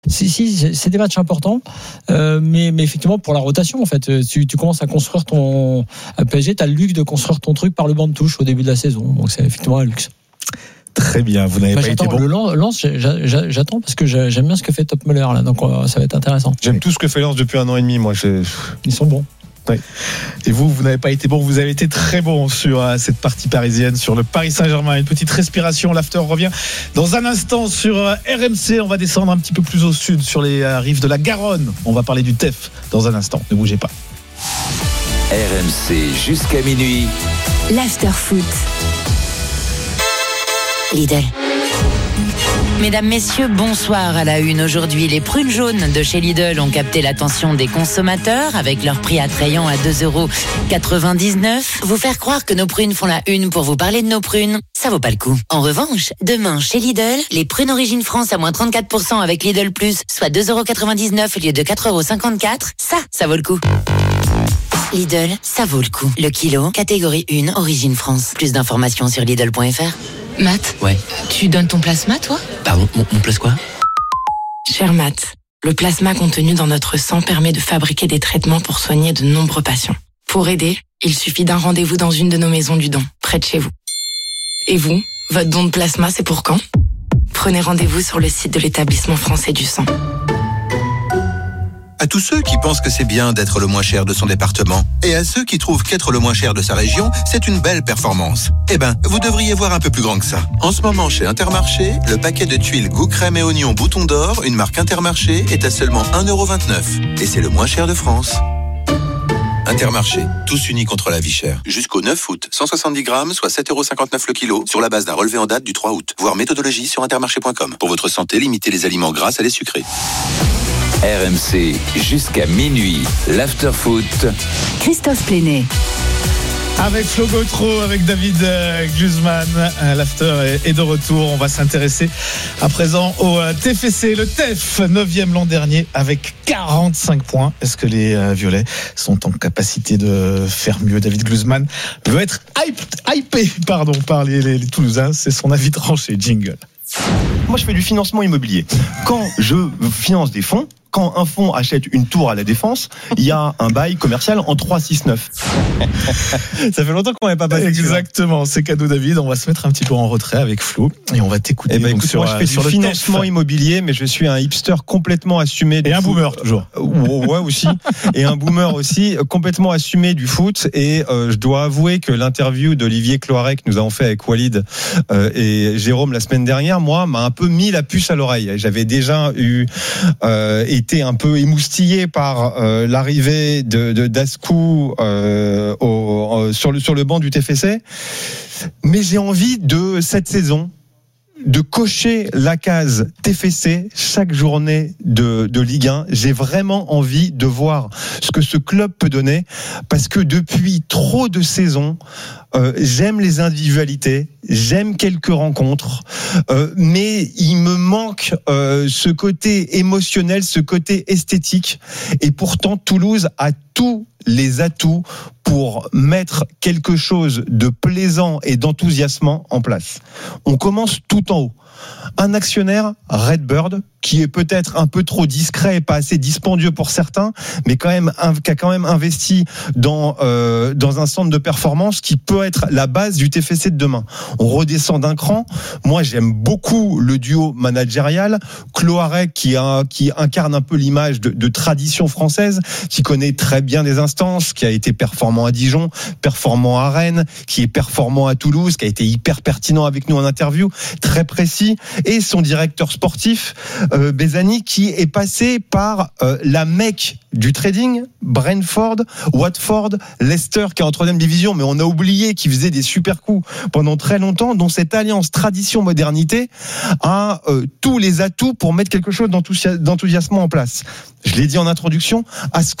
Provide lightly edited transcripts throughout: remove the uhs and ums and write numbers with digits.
Si, c'est des matchs importants, mais effectivement pour la rotation en fait, tu commences à construire ton PSG, t'as le luxe de construire ton truc par le banc de touche au début de la saison, donc c'est effectivement un luxe. Très bien, vous n'avez pas été bon. Le Lens, j'attends parce que j'aime bien ce que fait Top Muller là, donc ça va être intéressant. J'aime tout ce que fait Lens depuis 1 an et demi, moi. Ils sont bons. Oui. Et vous n'avez pas été bon, vous avez été très bon sur cette partie parisienne, sur le Paris Saint-Germain. Une petite respiration, l'after revient dans un instant sur RMC. On va descendre un petit peu plus au sud, sur les rives de la Garonne. On va parler du TEF dans un instant, ne bougez pas. RMC jusqu'à minuit. L'after foot. Lidl. Mesdames, messieurs, bonsoir. À la une aujourd'hui, les prunes jaunes de chez Lidl ont capté l'attention des consommateurs avec leur prix attrayant à 2,99 €. Vous faire croire que nos prunes font la une pour vous parler de nos prunes, ça vaut pas le coup. En revanche, demain, chez Lidl, les prunes Origine France à moins 34% avec Lidl Plus, soit 2,99 € au lieu de 4,54 €, ça vaut le coup. Lidl, ça vaut le coup. Le kilo, catégorie 1, Origine France. Plus d'informations sur Lidl.fr. Matt, ouais. Tu donnes ton plasma, toi ? Pardon, mon place quoi ? Cher Matt, le plasma contenu dans notre sang permet de fabriquer des traitements pour soigner de nombreux patients. Pour aider, il suffit d'un rendez-vous dans une de nos maisons du don, près de chez vous. Et vous, votre don de plasma, c'est pour quand ? Prenez rendez-vous sur le site de l'Établissement français du sang. À tous ceux qui pensent que c'est bien d'être le moins cher de son département, et à ceux qui trouvent qu'être le moins cher de sa région, c'est une belle performance. Eh ben, vous devriez voir un peu plus grand que ça. En ce moment, chez Intermarché, le paquet de tuiles goût crème et oignon bouton d'or, une marque Intermarché, est à seulement 1,29 €. Et c'est le moins cher de France. Intermarché, tous unis contre la vie chère. Jusqu'au 9 août, 170 grammes, soit 7,59 € le kilo, sur la base d'un relevé en date du 3 août. Voir méthodologie sur intermarché.com. Pour votre santé, limitez les aliments gras à les sucrés. RMC jusqu'à minuit. L'after foot. Christophe Plénet. Avec Flo Gautreau, avec David Glusman, l'after est de retour. On va s'intéresser à présent au TFC, le TEF, 9e l'an dernier avec 45 points. Est-ce que les Violets sont en capacité de faire mieux ? David Glusman veut être hypé par les Toulousains. C'est son avis tranché. Jingle. Moi, je fais du financement immobilier. Quand je finance des fonds, quand un fonds achète une tour à la Défense, il y a un bail commercial en 3-6-9. Ça fait longtemps qu'on n'avait pas passé. Exactement, c'est cadeau David. On va se mettre un petit peu en retrait avec Flo et on va t'écouter. Écoute, moi, je fais du financement immobilier, mais je suis un hipster complètement assumé. Et un boomer toujours. Ouais, aussi. Et un boomer aussi, complètement assumé du foot. Et je dois avouer que l'interview d'Olivier Cloarec que nous avons fait avec Walid et Jérôme la semaine dernière, moi, m'a un peu mis la puce à l'oreille. J'avais déjà été un peu émoustillé par l'arrivée de Daskou sur le banc du TFC, mais j'ai envie de cette saison de cocher la case TFC chaque journée de Ligue 1. J'ai vraiment envie de voir ce que ce club peut donner, parce que depuis trop de saisons, j'aime les individualités, j'aime quelques rencontres, mais il me manque ce côté émotionnel, ce côté esthétique. Et pourtant, Toulouse a tous les atouts pour mettre quelque chose de plaisant et d'enthousiasmant en place. On commence tout en haut. Un actionnaire, Redbird, qui est peut-être un peu trop discret et pas assez dispendieux pour certains, mais qui a quand même investi dans un centre de performance qui peut être la base du TFC de demain. On redescend d'un cran. Moi, j'aime beaucoup le duo managérial. Cloarec, qui incarne un peu l'image de tradition française, qui connaît très bien des instances, qui a été performant à Dijon, performant à Rennes, qui est performant à Toulouse, qui a été hyper pertinent avec nous en interview, très précis, et son directeur sportif, Bézani, qui est passé par la Mecque du trading, Brentford, Watford, Leicester, qui est en 3e division, mais on a oublié qu'il faisait des super coups pendant très longtemps, dont cette alliance tradition-modernité a tous les atouts pour mettre quelque chose d'enthousiasmant en place. Je l'ai dit en introduction, Ascou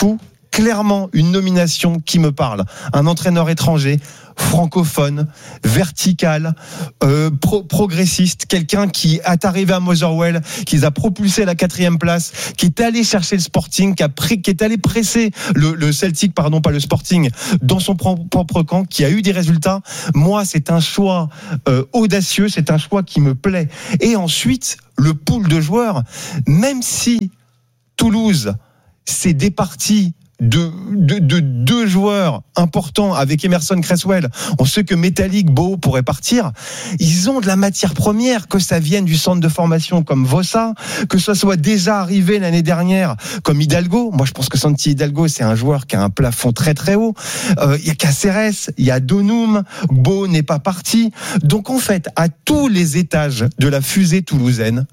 clairement une nomination qui me parle. Un entraîneur étranger, francophone, vertical, progressiste, quelqu'un qui est arrivé à Motherwell, qui les a propulsés à la 4e place, qui est allé chercher le Sporting, qui est allé presser le Celtic, pas le Sporting, dans son propre camp, qui a eu des résultats. Moi, c'est un choix audacieux, c'est un choix qui me plaît. Et ensuite, le pool de joueurs, même si Toulouse s'est départi de deux joueurs importants avec Emerson Cresswell, on sait que Metallic, Beau pourrait partir. Ils ont de la matière première, que ça vienne du centre de formation comme Vossa, que ça soit déjà arrivé l'année dernière comme Hidalgo. Moi, je pense que Santi Hidalgo, c'est un joueur qui a un plafond très très haut. Il y a Caceres, il y a Donum, Beau n'est pas parti. Donc en fait, à tous les étages de la fusée toulousaine,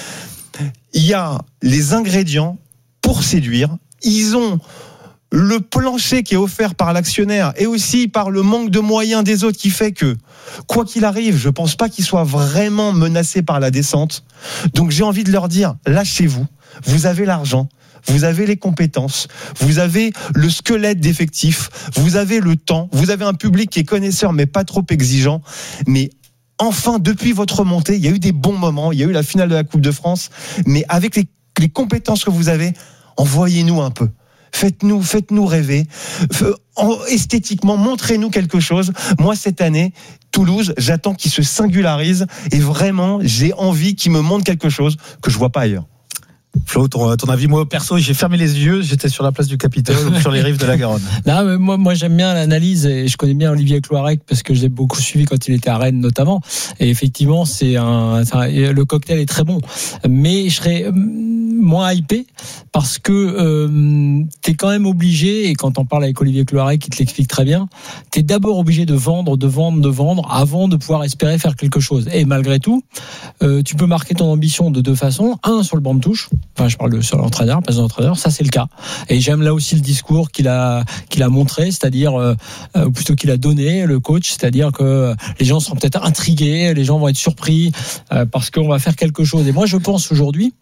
il y a les ingrédients pour séduire. Ils ont le plancher qui est offert par l'actionnaire et aussi par le manque de moyens des autres qui fait que, quoi qu'il arrive, je pense pas qu'ils soient vraiment menacés par la descente. Donc j'ai envie de leur dire, lâchez-vous, vous avez l'argent, vous avez les compétences, vous avez le squelette d'effectifs, vous avez le temps, vous avez un public qui est connaisseur mais pas trop exigeant. Mais enfin, depuis votre montée, il y a eu des bons moments, il y a eu la finale de la Coupe de France, mais avec les compétences que vous avez, envoyez-nous un peu. Faites-nous rêver. Esthétiquement, montrez-nous quelque chose. Moi, cette année, Toulouse, j'attends qu'il se singularise et vraiment, j'ai envie qu'il me montre quelque chose que je vois pas ailleurs. Flo, ton avis? Moi, perso, j'ai fermé les yeux, j'étais sur la place du Capitole ou sur les rives de la Garonne. Non, mais moi, j'aime bien l'analyse et je connais bien Olivier Cloarec parce que je l'ai beaucoup suivi quand il était à Rennes, notamment. Et effectivement, le cocktail est très bon. Mais je serais moins hypé parce que t'es quand même obligé, et quand on parle avec Olivier Cloarec, il te l'explique très bien, t'es d'abord obligé de vendre avant de pouvoir espérer faire quelque chose. Et malgré tout, tu peux marquer ton ambition de deux façons. Un, sur le banc de touche. Enfin, je parle sur l'entraîneur, pas de l'entraîneur, ça c'est le cas. Et j'aime là aussi le discours qu'il a montré, c'est-à-dire, ou plutôt qu'il a donné, le coach, c'est-à-dire que les gens seront peut-être intrigués, les gens vont être surpris, parce qu'on va faire quelque chose. Et moi, je pense aujourd'hui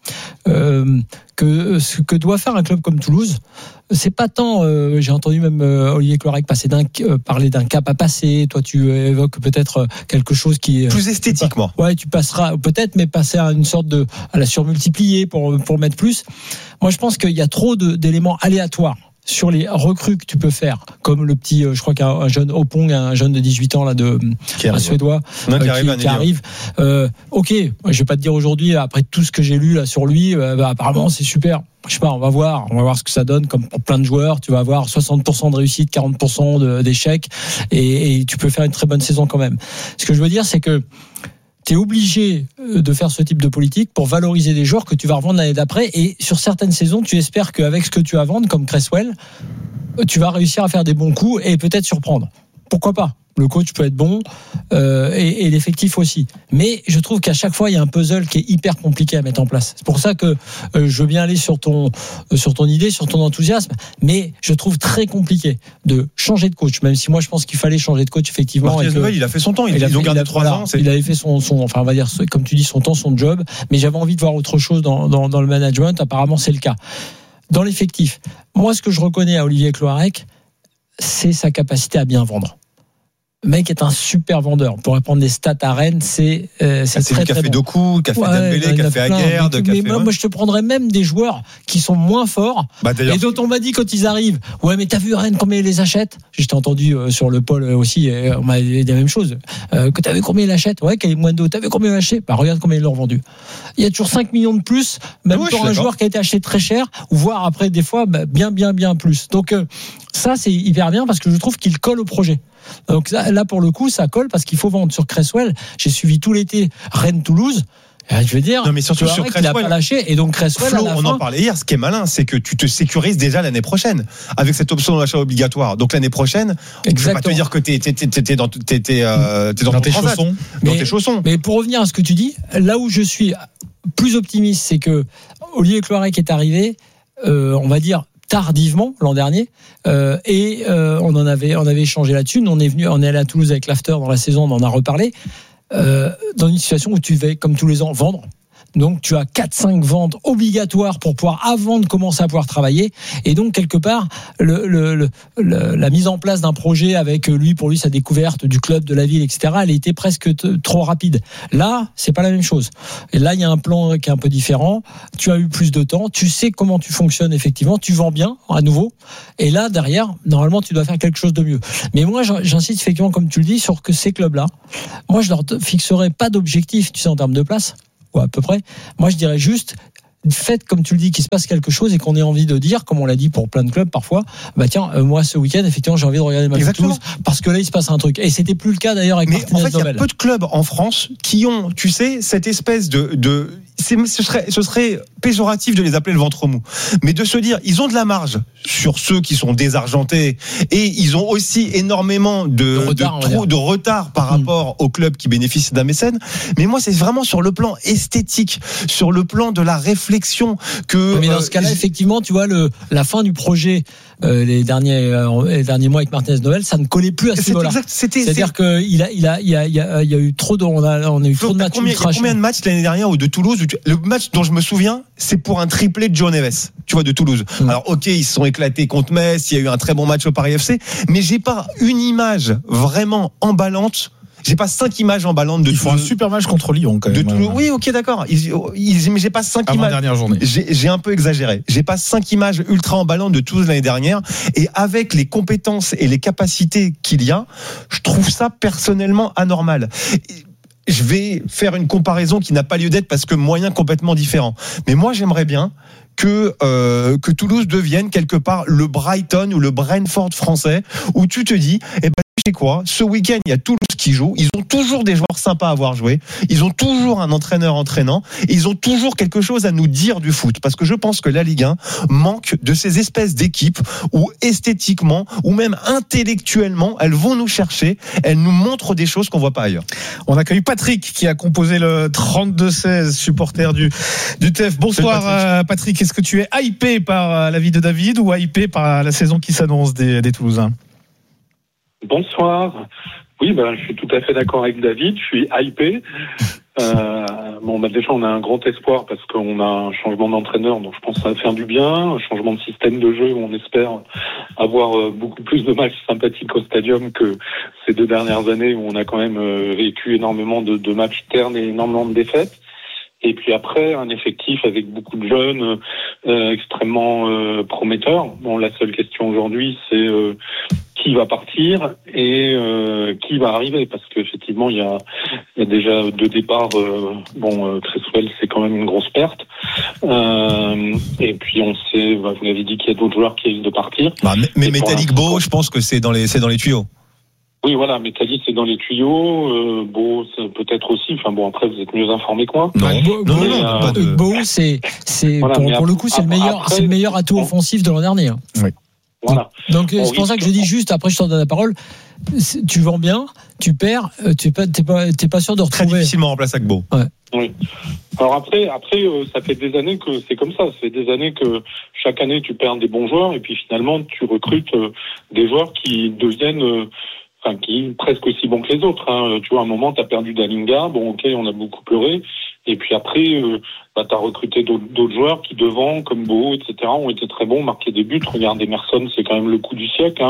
que ce que doit faire un club comme Toulouse, c'est pas tant, j'ai entendu même Olivier Cloarec parler d'un cap à passer. Toi, tu évoques peut-être quelque chose qui est plus esthétiquement. Ouais, tu passeras peut-être, mais passer à une sorte à la surmultiplier pour mettre plus. Moi, je pense qu'il y a trop d'éléments aléatoires sur les recrues que tu peux faire, comme le petit, je crois qu'un jeune Opong, un jeune de 18 ans là, un Suédois qui arrive. Ok, je vais pas te dire aujourd'hui, après tout ce que j'ai lu là sur lui, apparemment c'est super. Je sais pas, on va voir ce que ça donne. Comme pour plein de joueurs, tu vas avoir 60% de réussite, 40% d'échecs, et tu peux faire une très bonne saison quand même. Ce que je veux dire, c'est que tu es obligé de faire ce type de politique pour valoriser des joueurs que tu vas revendre l'année d'après. Et sur certaines saisons, tu espères qu'avec ce que tu vas vendre, comme Cresswell, tu vas réussir à faire des bons coups et peut-être surprendre. Pourquoi pas ? Le coach peut être bon et l'effectif aussi. Mais je trouve qu'à chaque fois, il y a un puzzle qui est hyper compliqué à mettre en place. C'est pour ça que je veux bien aller sur ton idée, sur ton enthousiasme. Mais je trouve très compliqué de changer de coach, même si moi, je pense qu'il fallait changer de coach, effectivement. Martinez Noël, il a fait son temps. Il a gardé 3 ans. Il avait fait enfin, on va dire, comme tu dis, son temps, son job. Mais j'avais envie de voir autre chose dans le management. Apparemment, c'est le cas. Dans l'effectif, moi, ce que je reconnais à Olivier Cloarec, c'est sa capacité à bien vendre. Le mec est un super vendeur. On pourrait prendre des stats à Rennes, c'est très très bon. Café Doku, café Dembélé, café Aguerd, mais moi je te prendrais même des joueurs qui sont moins forts et dont on m'a dit quand ils arrivent, ouais mais t'as vu Rennes combien ils les achètent? J'ai entendu sur le pôle aussi, on m'a dit la même chose. Que t'as vu combien ils l'achètent? Ouais, Kalimundo, t'as vu combien ils l'achètent? Bah regarde combien ils l'ont vendu. Il y a toujours 5 millions de plus, même pour un joueur qui a été acheté très cher, ou voire après des fois bien plus. Donc ça c'est hyper bien parce que je trouve qu'il colle au projet. Donc là pour le coup ça colle parce qu'il faut vendre. Sur Cresswell, j'ai suivi tout l'été Rennes-Toulouse. Je veux dire, non mais surtout sur Cresswell, il a pas lâché, et donc Cresswell, Flo, on en parlait hier. Ce qui est malin, c'est que tu te sécurises déjà l'année prochaine avec cette option d'achat obligatoire. Donc l'année prochaine, je vais pas te dire que t'es dans tes chaussons, tes chaussons. Mais pour revenir à ce que tu dis, là où je suis plus optimiste, c'est que Olivier Cloarec est arrivé, on va dire tardivement l'an dernier, et on avait échangé là-dessus. Nous, on est allé à Toulouse avec l'After dans la saison, on en a reparlé, dans une situation où tu vas, comme tous les ans, vendre. Donc tu as 4-5 ventes obligatoires pour pouvoir, avant de commencer à pouvoir travailler. Et donc quelque part, la mise en place d'un projet avec lui, pour lui, sa découverte du club, de la ville, etc., elle était presque trop rapide. Là, c'est pas la même chose. Et là, il y a un plan qui est un peu différent. Tu as eu plus de temps, tu sais comment tu fonctionnes effectivement, tu vends bien à nouveau. Et là, derrière, normalement, tu dois faire quelque chose de mieux. Mais moi, j'insiste effectivement, comme tu le dis, sur que ces clubs-là, moi, je leur fixerai pas d'objectif, tu sais, en termes de place, ou à peu près. Moi, je dirais juste, faites, comme tu le dis, qu'il se passe quelque chose et qu'on ait envie de dire, comme on l'a dit pour plein de clubs parfois, bah tiens, moi, ce week-end, effectivement, j'ai envie de regarder le match de Toulouse, parce que là, il se passe un truc. Et c'était plus le cas d'ailleurs avec Martinez. Mais en fait, il y a peu de clubs en France qui ont, tu sais, cette espèce ce serait péjoratif de les appeler le ventre mou, mais de se dire ils ont de la marge sur ceux qui sont désargentés et ils ont aussi énormément de retard par rapport aux clubs qui bénéficient d'un mécène. Mais moi, c'est vraiment sur le plan esthétique, sur le plan de la réflexion que. Mais dans ce cas-là, effectivement, tu vois la fin du projet. Les derniers mois avec Martinez Noël, ça ne collait plus à ce niveau-là. C'est-à-dire qu'il y a eu trop de, on a eu trop de matchs ultra. Combien de matchs l'année dernière ou de Toulouse? Le match dont je me souviens, c'est pour un triplé de Joe Neves, tu vois, de Toulouse. Alors, ok, ils se sont éclatés contre Metz, il y a eu un très bon match au Paris FC, mais j'ai pas une image vraiment emballante. J'ai pas 5 images emballantes de. Ils font un super match contre Lyon quand même. De Toulouse. Oui, ok, d'accord. Mais j'ai pas 5 images. Dernière journée. J'ai un peu exagéré. J'ai pas 5 images ultra emballantes de Toulouse l'année dernière. Et avec les compétences et les capacités qu'il y a, je trouve ça personnellement anormal. Je vais faire une comparaison qui n'a pas lieu d'être parce que moyens complètement différents. Mais moi, j'aimerais bien que Toulouse devienne quelque part le Brighton ou le Brentford français, où tu te dis, tu sais quoi, ce week-end, il y a Toulouse qui joue, ils ont toujours des joueurs sympas à avoir joué, ils ont toujours un entraîneur entraînant, et ils ont toujours quelque chose à nous dire du foot, parce que je pense que la Ligue 1 manque de ces espèces d'équipes où esthétiquement, ou même intellectuellement, elles vont nous chercher, elles nous montrent des choses qu'on voit pas ailleurs. On accueille Patrick qui a composé le 32-16, supporter du TEF. Bonsoir Patrick, est-ce que tu es hypé par la vie de David ou hypé par la saison qui s'annonce des Toulousains? Bonsoir. Oui, je suis tout à fait d'accord avec David. Je suis hypé. Déjà, on a un grand espoir parce qu'on a un changement d'entraîneur, donc je pense que ça va faire du bien. Un changement de système de jeu où on espère avoir beaucoup plus de matchs sympathiques au stadium que ces 2 dernières années où on a quand même vécu énormément de matchs ternes et énormément de défaites. Et puis après, un effectif avec beaucoup de jeunes extrêmement prometteurs. La seule question aujourd'hui, c'est qui va partir et qui va arriver, parce qu'effectivement, il y a déjà 2 départs. Cresswell, c'est quand même une grosse perte. Et puis on sait, vous l'avez dit, qu'il y a d'autres joueurs qui risquent de partir. Mais Metallic Beau, je pense que c'est dans les tuyaux. Oui, voilà, Metallic c'est dans les tuyaux. Beau, peut-être aussi. Après, vous êtes mieux informé que moi. Non. Beau, c'est pour le coup, c'est le meilleur atout offensif de l'an dernier. Oui. Voilà. Donc c'est pour ça que je dis juste, après je t'en donne la parole, tu vends bien, tu perds, t'es pas sûr de retrouver. Très difficilement remplaçable Beau. Ouais. Oui. Alors après, ça fait des années que c'est comme ça. Ça fait des années que chaque année tu perds des bons joueurs et puis finalement tu recrutes des joueurs qui deviennent qui presque aussi bons que les autres. Tu vois, à un moment t'as perdu Dalinga, ok, on a beaucoup pleuré. Et puis après, t'as recruté d'autres joueurs qui devant, comme Beau, etc., ont été très bons, marqué des buts. Regarde, Emerson, c'est quand même le coup du siècle.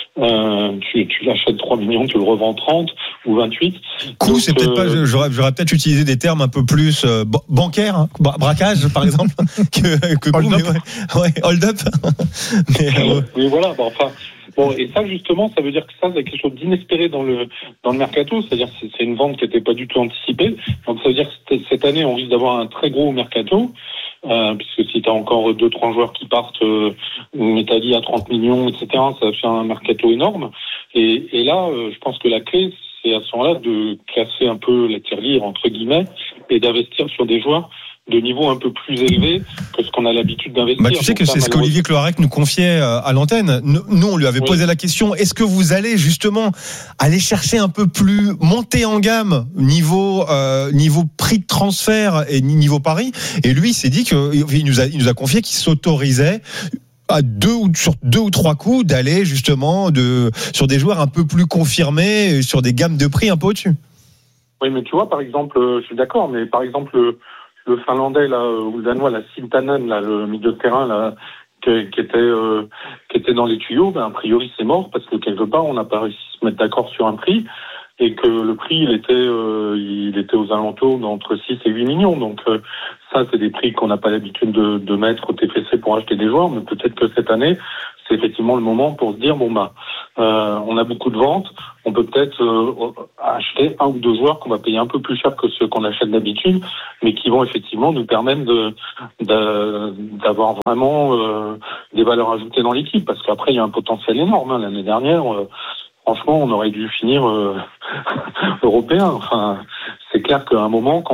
Tu l'achètes 3 millions, tu le revends 30 ou 28. Coup, c'est peut-être pas. J'aurais peut-être utilisé des termes un peu plus bancaires, braquage par exemple, que hold up. Ouais, hold up. Oui, voilà. Et ça, justement, ça veut dire que c'est quelque chose d'inespéré dans le mercato. C'est-à-dire que c'est une vente qui n'était pas du tout anticipée. Donc, ça veut dire que cette année, on risque d'avoir un très gros mercato. Puisque si tu as encore 2-3 joueurs qui partent, Metalli à 30 millions, etc., ça va faire un mercato énorme. Et là, je pense que la clé, c'est à ce moment-là de casser un peu la tirelire, entre guillemets, et d'investir sur des joueurs de niveau un peu plus élevé que ce qu'on a l'habitude d'investir. Tu sais que c'est ce qu'Olivier Cloarec nous confiait à l'antenne. Nous, on lui avait posé la question, est-ce que vous allez justement aller chercher un peu plus, monter en gamme niveau prix de transfert et niveau pari? Et lui, il s'est dit qu'il nous a confié qu'il s'autorisait sur 2 ou 3 coups d'aller justement sur des joueurs un peu plus confirmés, sur des gammes de prix un peu au-dessus. Oui, mais tu vois, par exemple, je suis d'accord, mais par exemple, le Finlandais là, ou le Danois, la Siltanen, là, le milieu de terrain là, qui était dans les tuyaux, ben a priori c'est mort parce que quelque part on n'a pas réussi à se mettre d'accord sur un prix et que le prix il était aux alentours d'entre 6 et 8 millions. Donc ça c'est des prix qu'on n'a pas l'habitude de mettre au TFC pour acheter des joueurs, mais peut-être que cette année c'est effectivement le moment pour se dire on a beaucoup de ventes, on peut peut-être acheter un ou deux joueurs qu'on va payer un peu plus cher que ceux qu'on achète d'habitude, mais qui vont effectivement nous permettre d'avoir vraiment des valeurs ajoutées dans l'équipe, parce qu'après il y a un potentiel énorme. Hein. L'année dernière, franchement, on aurait dû finir européen. Enfin, c'est clair qu'à un moment,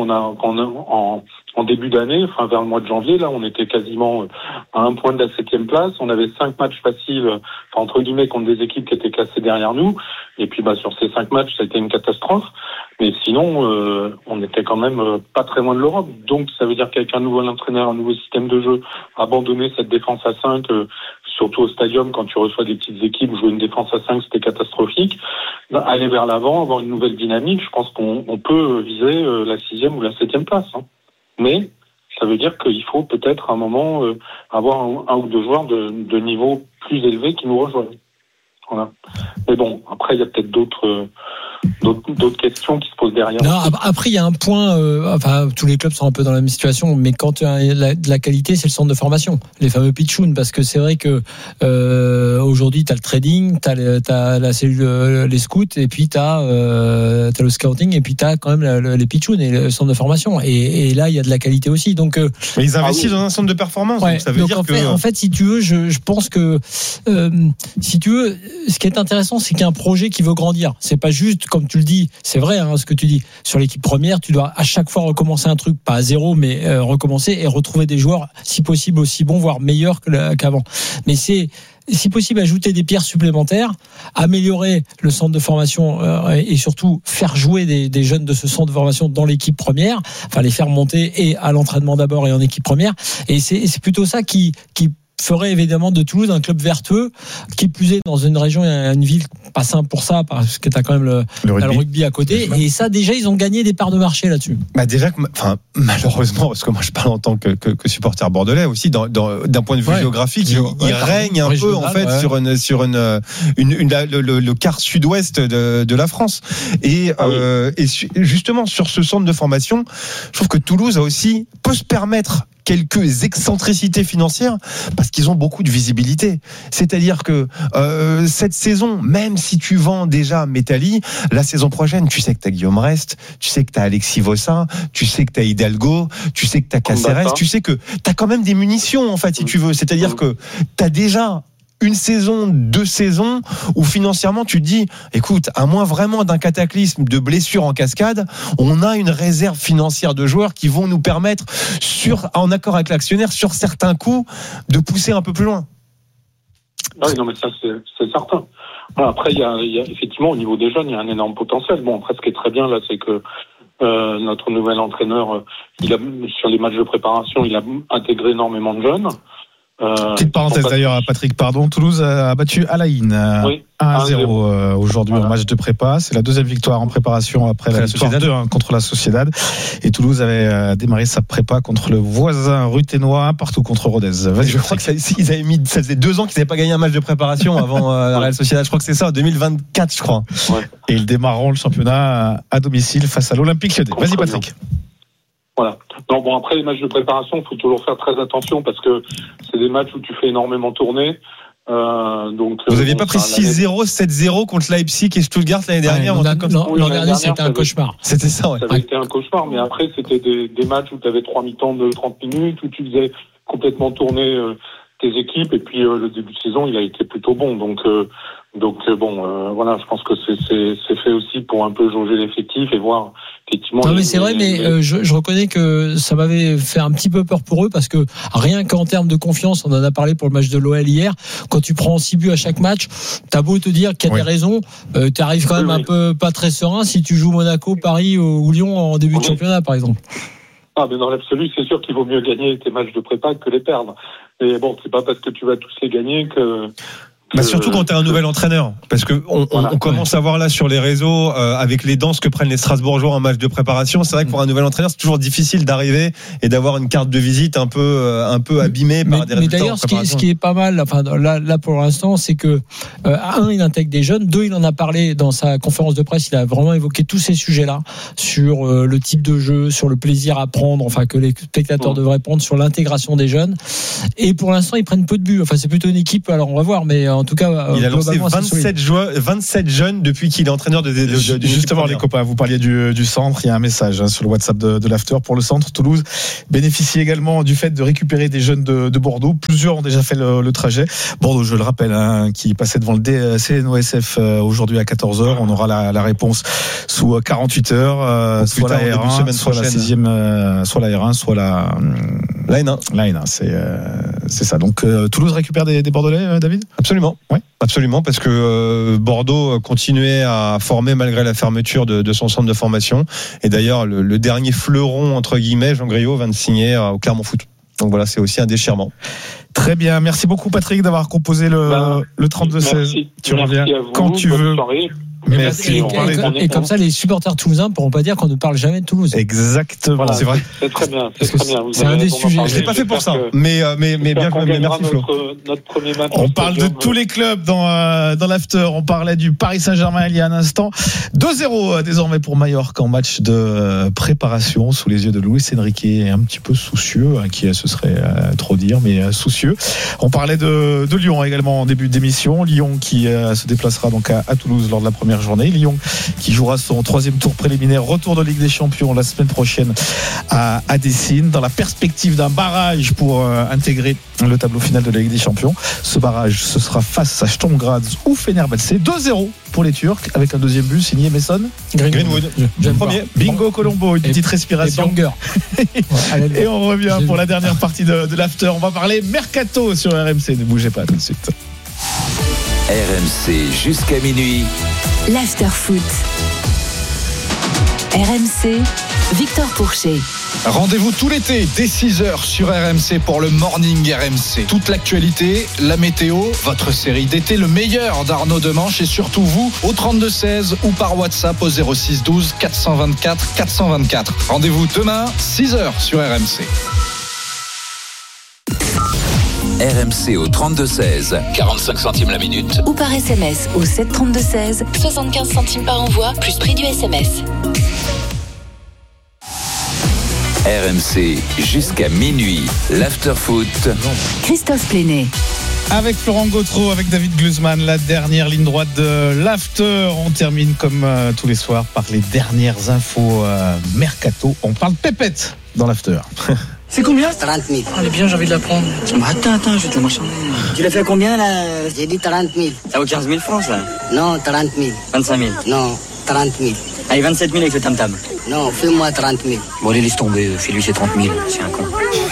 en début d'année, enfin vers le mois de janvier, là, on était quasiment à un point de la 7e place. On avait 5 matchs faciles, enfin, entre guillemets, contre des équipes qui étaient classées derrière nous. Et puis, sur ces 5 matchs, ça a été une catastrophe. Mais sinon, on était quand même pas très loin de l'Europe. Donc, ça veut dire qu'avec un nouvel entraîneur, un nouveau système de jeu, abandonner cette défense à 5, surtout au stadium, quand tu reçois des petites équipes, jouer une défense à 5, c'était catastrophique. Aller vers l'avant, avoir une nouvelle dynamique, je pense qu'on peut viser la 6e ou la 7e place. Hein. Mais ça veut dire qu'il faut peut-être à un moment avoir un ou deux joueurs de niveau plus élevé qui nous rejoignent. Voilà. Mais bon, après il y a peut-être d'autres questions qui se posent derrière. Non, après il y a un point, tous les clubs sont un peu dans la même situation, mais quand tu as de la qualité, c'est le centre de formation, les fameux pitchouns, parce que c'est vrai que aujourd'hui tu as le trading, t'as la cellule, les scouts, et puis t'as le scouting, et puis t'as quand même les pitchouns et le centre de formation, et là il y a de la qualité aussi. Donc mais ils investissent dans un centre de performance, ouais, donc ça veut dire en fait, si tu veux, je pense que si tu veux, ce qui est intéressant, c'est qu'il y a un projet qui veut grandir. C'est pas juste, comme tu le dis, c'est vrai ce que tu dis, sur l'équipe première, tu dois à chaque fois recommencer un truc, pas à zéro, mais recommencer et retrouver des joueurs, si possible aussi bons, voire meilleurs qu'avant. Mais c'est, si possible, ajouter des pierres supplémentaires, améliorer le centre de formation et surtout faire jouer des jeunes de ce centre de formation dans l'équipe première, enfin les faire monter et à l'entraînement d'abord et en équipe première. Et c'est plutôt ça qui ferait évidemment de Toulouse un club vertueux, qui plus est dans une région, une ville pas simple pour ça, parce que t'as quand même le rugby à côté, et ça déjà ils ont gagné des parts de marché là-dessus. Déjà, malheureusement, parce que moi je parle en tant que supporter bordelais aussi, d'un point de vue géographique, il règne un peu en fait sur le quart sud-ouest de la France, et justement sur ce centre de formation, je trouve que Toulouse peut se permettre quelques excentricités financières parce qu'ils ont beaucoup de visibilité. C'est-à-dire que cette saison, même si tu vends déjà Metalli, la saison prochaine, tu sais que tu as Guillaume Rest, tu sais que tu as Alexis Vossa, tu sais que tu as Hidalgo, tu sais que tu as Caceres, tu sais que tu as quand même des munitions en fait, si tu veux. C'est-à-dire que tu as déjà une saison, 2 saisons où financièrement tu te dis, écoute, à moins vraiment d'un cataclysme de blessures en cascade, on a une réserve financière de joueurs qui vont nous permettre, en accord avec l'actionnaire, sur certains coups, de pousser un peu plus loin. Oui, non, mais ça c'est certain. Voilà, après, il y a effectivement au niveau des jeunes, il y a un énorme potentiel. Bon, après, ce qui est très bien là, c'est que notre nouvel entraîneur, sur les matchs de préparation, il a intégré énormément de jeunes. Petite parenthèse d'ailleurs, Patrick, Toulouse a battu Alain 1-0 aujourd'hui en match de prépa. C'est la 2e victoire en préparation après la victoire 2-1 contre la Sociedad. Et Toulouse avait démarré sa prépa contre le voisin ruthénois, partout contre Rodez. Je crois que ça faisait 2 ans qu'ils n'avaient pas gagné un match de préparation avant la Real Sociedad. Je crois que c'est ça, en 2024, je crois. Ouais. Et ils démarreront le championnat à domicile face à l'Olympique Lyonnais. Vas-y, Patrick. Voilà. Non, bon, après les matchs de préparation, il faut toujours faire très attention parce que c'est des matchs où tu fais énormément tourner. Donc, vous n'aviez pas pris 6-0, 7-0 contre Leipzig et Stuttgart l'année dernière? L'an dernier, c'était un cauchemar. C'était ça, ouais. Ça avait été un cauchemar, mais après, c'était des matchs où tu avais 3 mi-temps de 30 minutes, où tu faisais complètement tourner tes équipes, et puis le début de saison, il a été plutôt bon. Donc voilà, je pense que c'est fait aussi pour un peu jauger l'effectif et voir effectivement. Non mais c'est vrai, mais je reconnais que ça m'avait fait un petit peu peur pour eux, parce que rien qu'en termes de confiance, on en a parlé pour le match de l'OL hier, quand tu prends 6 buts à chaque match, t'as beau te dire qu'il y a des raisons, t'arrives quand même un peu pas très serein si tu joues Monaco, Paris ou Lyon en début de championnat par exemple. Ah, mais dans l'absolu, c'est sûr qu'il vaut mieux gagner tes matchs de prépa que les perdre. Et bon, c'est pas parce que tu vas tous les gagner que Surtout quand tu es un nouvel entraîneur, parce que on commence à voir là sur les réseaux avec les danses que prennent les Strasbourgeois en match de préparation. C'est vrai que pour un nouvel entraîneur, c'est toujours difficile d'arriver et d'avoir une carte de visite un peu abîmée par des résultats. Mais d'ailleurs, ce qui est pas mal, enfin là pour l'instant, c'est que il intègre des jeunes, deux, il en a parlé dans sa conférence de presse. Il a vraiment évoqué tous ces sujets-là sur le type de jeu, sur le plaisir à prendre, enfin que les spectateurs devraient prendre, sur l'intégration des jeunes. Et pour l'instant, ils prennent peu de buts. Enfin, c'est plutôt une équipe. Alors on va voir, mais en tout cas, il a lancé 27 jeunes depuis qu'il est entraîneur de justement les copains, vous parliez du centre, il y a un message sur le WhatsApp de l'After pour le centre. Toulouse bénéficie également du fait de récupérer des jeunes de Bordeaux. Plusieurs ont déjà fait le trajet. Bordeaux, je le rappelle, qui passait devant le CNOSF aujourd'hui à 14h. On aura la réponse sous 48 heures, soit la R1, soit la 6e, soit la R1, soit la N1. C'est ça. Donc Toulouse récupère des Bordelais, David ? Absolument. Ouais. Absolument, parce que Bordeaux continuait à former malgré la fermeture de son centre de formation. Et d'ailleurs, le dernier fleuron, entre guillemets, Jean Griot, vient de signer au Clermont Foot. Donc voilà, c'est aussi un déchirement. Très bien. Merci beaucoup, Patrick, d'avoir composé le 32-16. Tu reviens quand tu veux. Merci. Et comme ça, les supporters toulousains ne pourront pas dire qu'on ne parle jamais de Toulouse. Exactement. Voilà, c'est vrai. C'est très bien. C'est un des sujets. Je l'ai pas fait pour ça. Mais bien, merci Flo. Notre premier match. On parle de tous les clubs dans l'after. On parlait du Paris Saint-Germain il y a un instant. 2-0 désormais pour Mallorca en match de préparation sous les yeux de Luis Enrique, un petit peu soucieux, qui ce serait trop dire, mais soucieux. On parlait de Lyon également en début d'émission. Lyon qui se déplacera donc à Toulouse lors de la première journée. Lyon qui jouera son 3e tour préliminaire, retour de Ligue des Champions la semaine prochaine à Dessine, dans la perspective d'un barrage pour intégrer le tableau final de la Ligue des Champions. Ce barrage, ce sera face à Sturm Graz ou Fenerbahçe. 2-0 pour les Turcs, avec un deuxième but signé Mason Greenwood. Le premier. Bingo Colombo, une petite respiration. Et on revient pour la dernière partie de l'after. On va parler mercato sur RMC. Ne bougez pas tout de suite. RMC jusqu'à minuit. L'After Foot. RMC, Victor Pourchet. Rendez-vous tout l'été dès 6h sur RMC pour le Morning RMC. Toute l'actualité, la météo, votre série d'été, le meilleur d'Arnaud Demanche et surtout vous au 32-16 ou par WhatsApp au 06 12 424 424. Rendez-vous demain 6h sur RMC. RMC au 32-16, 45 centimes la minute. Ou par SMS au 732-16, 75 centimes par envoi, plus prix du SMS. RMC jusqu'à minuit, l'after-foot. Christophe Plénet. Avec Florent Gautreau, avec David Gluzman, la dernière ligne droite de l'after. On termine comme tous les soirs par les dernières infos mercato. On parle pépette dans l'after. C'est combien? 30 000. Elle est bien, j'ai envie de la prendre. Attends, je vais te la marchander. Tu l'as fait combien là? J'ai dit 30 000. Ça vaut 15 000 francs ça? Non, 30 000. 25 000. Non, 30 000. Allez, 27 000 avec le tam-tam. Non, fais-moi 30 000. Bon, allez, laisse tomber, fais-lui ses 30 000, c'est un con.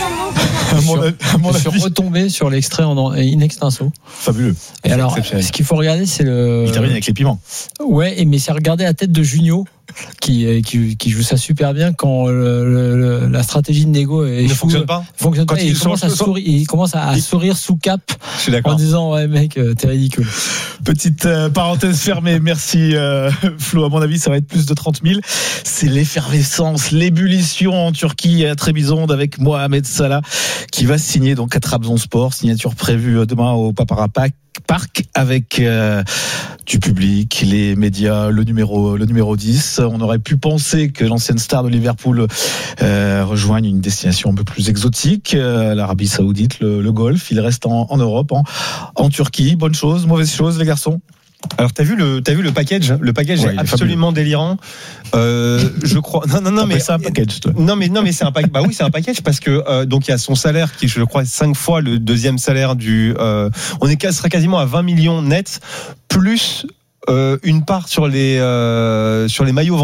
Je suis retombé sur l'extrait en in extenso. Fabuleux. Et alors, ce qu'il faut regarder, c'est le. Il termine avec les piments. Ouais, mais c'est regarder la tête de Junio qui joue ça super bien quand la stratégie de négo ne fonctionne pas. Il commence à sourire sous cap en disant ouais mec t'es ridicule. Petite parenthèse fermée. Merci Flo. À mon avis, ça va être plus de 30 000. C'est l'effervescence, l'ébullition en Turquie à Trabzon avec Mohamed Salah qui va signer donc à Trabzonspor. Signature prévue demain au Papara Park avec du public, les médias, le numéro 10. On aurait pu penser que l'ancienne star de Liverpool rejoigne une destination un peu plus exotique, l'Arabie Saoudite, le Golfe. Il reste en Europe, en Turquie. Bonne chose, mauvaise chose, les garçons? Alors t'as vu le package? Le package est absolument délirant. Je crois. Non mais c'est un package. Toi. Non mais c'est un package. Bah oui, c'est un package parce que donc il y a son salaire qui je crois 5 fois le deuxième salaire du. On serait quasiment à 20 millions net plus une part sur les maillots vendus.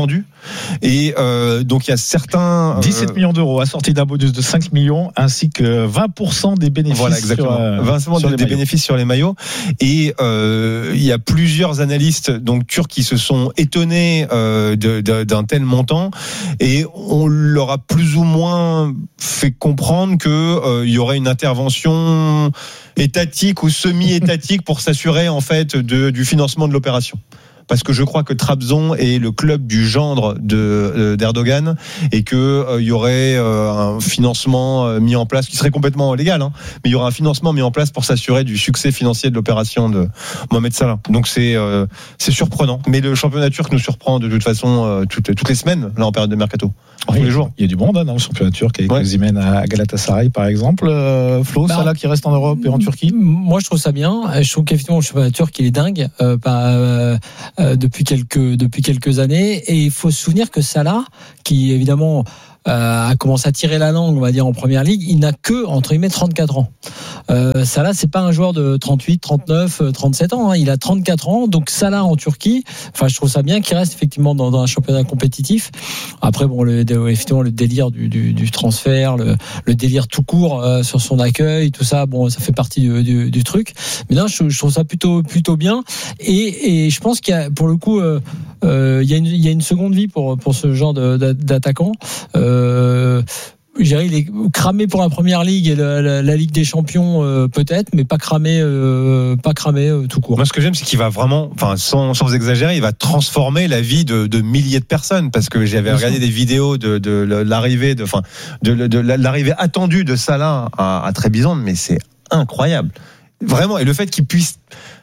Et donc il y a certains 17 millions d'euros assortis d'un bonus de 5 millions ainsi que 20% des bénéfices. Voilà, exactement. 20% des bénéfices sur les maillots. Et il y a plusieurs analystes donc turcs qui se sont étonnés d'un tel montant, et on leur a plus ou moins fait comprendre que il y aurait une intervention étatique ou semi-étatique pour s'assurer en fait du financement de l'opération. Parce que je crois que Trabzon est le club du gendre d'Erdogan, et que il y aurait un financement mis en place qui serait complètement légal, hein, mais il y aurait un financement mis en place pour s'assurer du succès financier de l'opération de Mohamed Salah. Donc c'est surprenant, mais le championnat turc nous surprend de toute façon toutes les semaines là en période de mercato. Oui, tous les jours. Il y a du monde dans le championnat turc avec Osimhen à Galatasaray par exemple. Flo, Salah qui reste en Europe et en Turquie. Moi je trouve ça bien. Je trouve qu'effectivement le championnat turc il est dingue. Depuis quelques années, et il faut se souvenir que Salah, qui évidemment a commencé à tirer la langue, on va dire, en première ligue, il n'a que, entre guillemets, 34 ans. Salah, c'est pas un joueur de 38, 39, 37 ans, hein. Il a 34 ans, donc Salah en Turquie, enfin, je trouve ça bien qu'il reste effectivement dans un championnat compétitif. Après, bon, effectivement, le délire du transfert, le délire tout court sur son accueil, tout ça, bon, ça fait partie du truc. Mais non, je trouve ça plutôt bien, et je pense qu'il y a, pour le coup, il y a une seconde vie pour ce genre d'attaquant. Il est cramé pour la première ligue et la Ligue des Champions, peut-être, mais pas cramé tout court. Moi, ce que j'aime, c'est qu'il va vraiment, enfin, sans exagérer, il va transformer la vie de milliers de personnes, parce que j'avais regardé des vidéos de l'arrivée de l'arrivée attendue de Salah à Trébizonde, mais c'est incroyable, vraiment. Et le fait qu'il puisse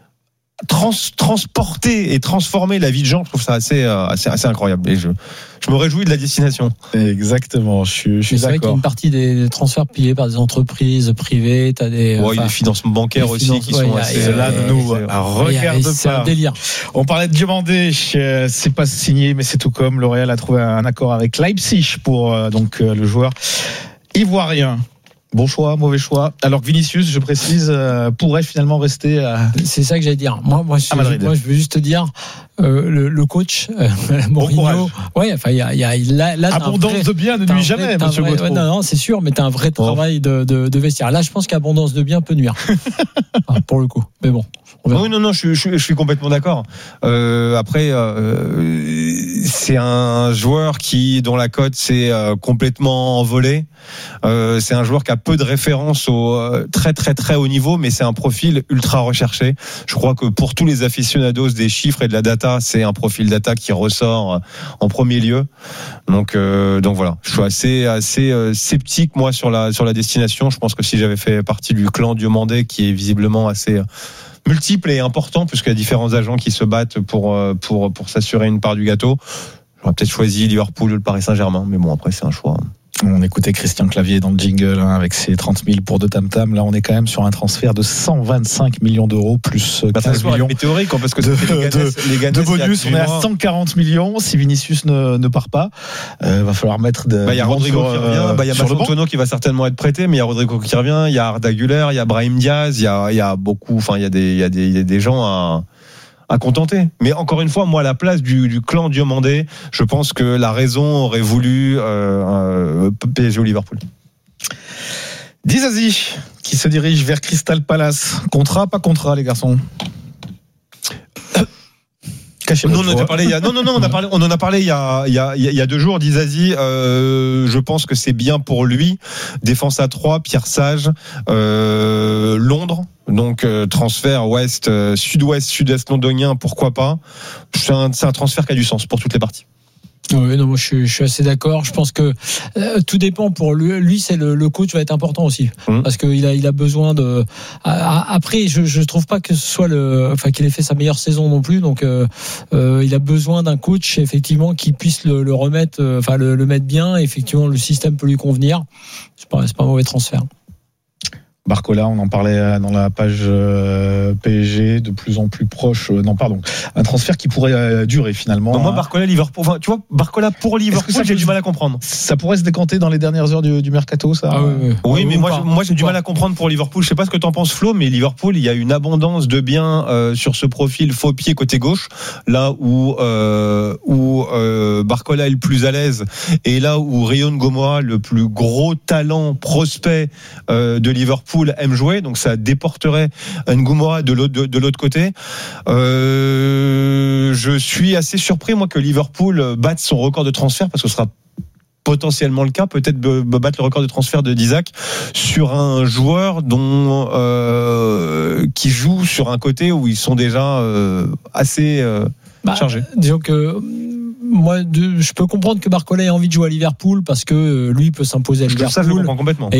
transporter et transformer la vie de gens, je trouve ça assez incroyable, et je me réjouis de la destination. Exactement, je suis d'accord. C'est vrai qu'il y a une partie des transferts pillés par des entreprises privées, t'as des il y a des financements bancaires aussi qui sont assez là, nous regarde pas. C'est un délire. On parlait de Diomandé, c'est pas signé, mais c'est tout comme L'Oréal a trouvé un accord avec Leipzig pour donc le joueur ivoirien. Bon choix, mauvais chois. Alors que Vinicius, je précise, pourrait finalement rester à... C'est ça que j'allais dire. Moi, je veux juste te dire, le coach, Mourinho. Ouais, enfin, il y a là, abondance de biens ne nuit jamais, monsieur Gautreau. Non, c'est sûr, mais t'as un vrai travail de vestiaire. Là, je pense qu'abondance de biens peut nuire. Pour le coup. Mais bon. Oui, non, je suis complètement d'accord. Après, c'est un joueur dont la cote s'est complètement envolée. C'est un joueur qui a peu de références au très très très haut niveau, mais c'est un profil ultra recherché. Je crois que pour tous les aficionados des chiffres et de la data, c'est un profil data qui ressort en premier lieu. Donc voilà, je suis assez sceptique moi sur la destination. Je pense que si j'avais fait partie du clan Diomandé, qui est visiblement assez multiple et important, puisqu'il y a différents agents qui se battent pour s'assurer une part du gâteau, j'aurais peut-être choisi Liverpool ou le Paris Saint-Germain, mais bon, après c'est un choix. On écoutait Christian Clavier dans le jingle avec ses 30 000 pour 2 tam-tam. Là, on est quand même sur un transfert de 125 millions d'euros plus 15 millions météorique, parce que de bonus. On est à 140 millions. Si Vinicius ne part pas, va falloir mettre il y a Rodrigo qui revient. Il y a Mason qui va certainement être prêté, mais il y a Rodrigo qui revient. Il y a Arda Güler, il y a Brahim Diaz, il y a beaucoup. Enfin, il y a des gens à contenter. Mais encore une fois, moi, à la place du clan Diomandé, je pense que la raison aurait voulu PSG ou Liverpool. Dizazi, qui se dirige vers Crystal Palace. Contrat, pas contrat, les garçons? On en a parlé il y a 2 jours. Dizazi, je pense que c'est bien pour lui. Défense à 3, Pierre Sage, Londres. Donc transfert sud-ouest, sud-est londonien, pourquoi pas. C'est un transfert qui a du sens pour toutes les parties. Oui, non, moi je suis assez d'accord. Je pense que tout dépend pour lui. C'est le coach va être important aussi, parce qu'il a besoin de. Après, je trouve pas que ce soit qu'il ait fait sa meilleure saison non plus. Donc il a besoin d'un coach effectivement qui puisse le remettre, le mettre bien. Effectivement, le système peut lui convenir. C'est pas un mauvais transfert. Barcola, on en parlait dans la page PSG, de plus en plus proche. Un transfert qui pourrait durer finalement. Moi, Barcola, Liverpool. Enfin, tu vois, Barcola pour Liverpool, j'ai du mal à comprendre. Ça pourrait se décanter dans les dernières heures du mercato, ça. Oui, mais moi, j'ai du mal à comprendre pour Liverpool. Je sais pas ce que t'en penses, Flo, mais Liverpool, il y a une abondance de biens sur ce profil faux pied côté gauche, là où Barcola est le plus à l'aise, et là où Rayon Gomora, le plus gros talent prospect de Liverpool, aime jouer. Donc ça déporterait Ngomora de l'autre côté. Je suis assez surpris, moi, que Liverpool batte son record de transfert, parce que ce sera potentiellement le cas, peut-être battre le record de transfert d'Isaac sur un joueur qui joue sur un côté où ils sont déjà assez chargés. Disons que moi, je peux comprendre que Barcola ait envie de jouer à Liverpool, parce que lui peut s'imposer à Liverpool. Ça, je comprends complètement.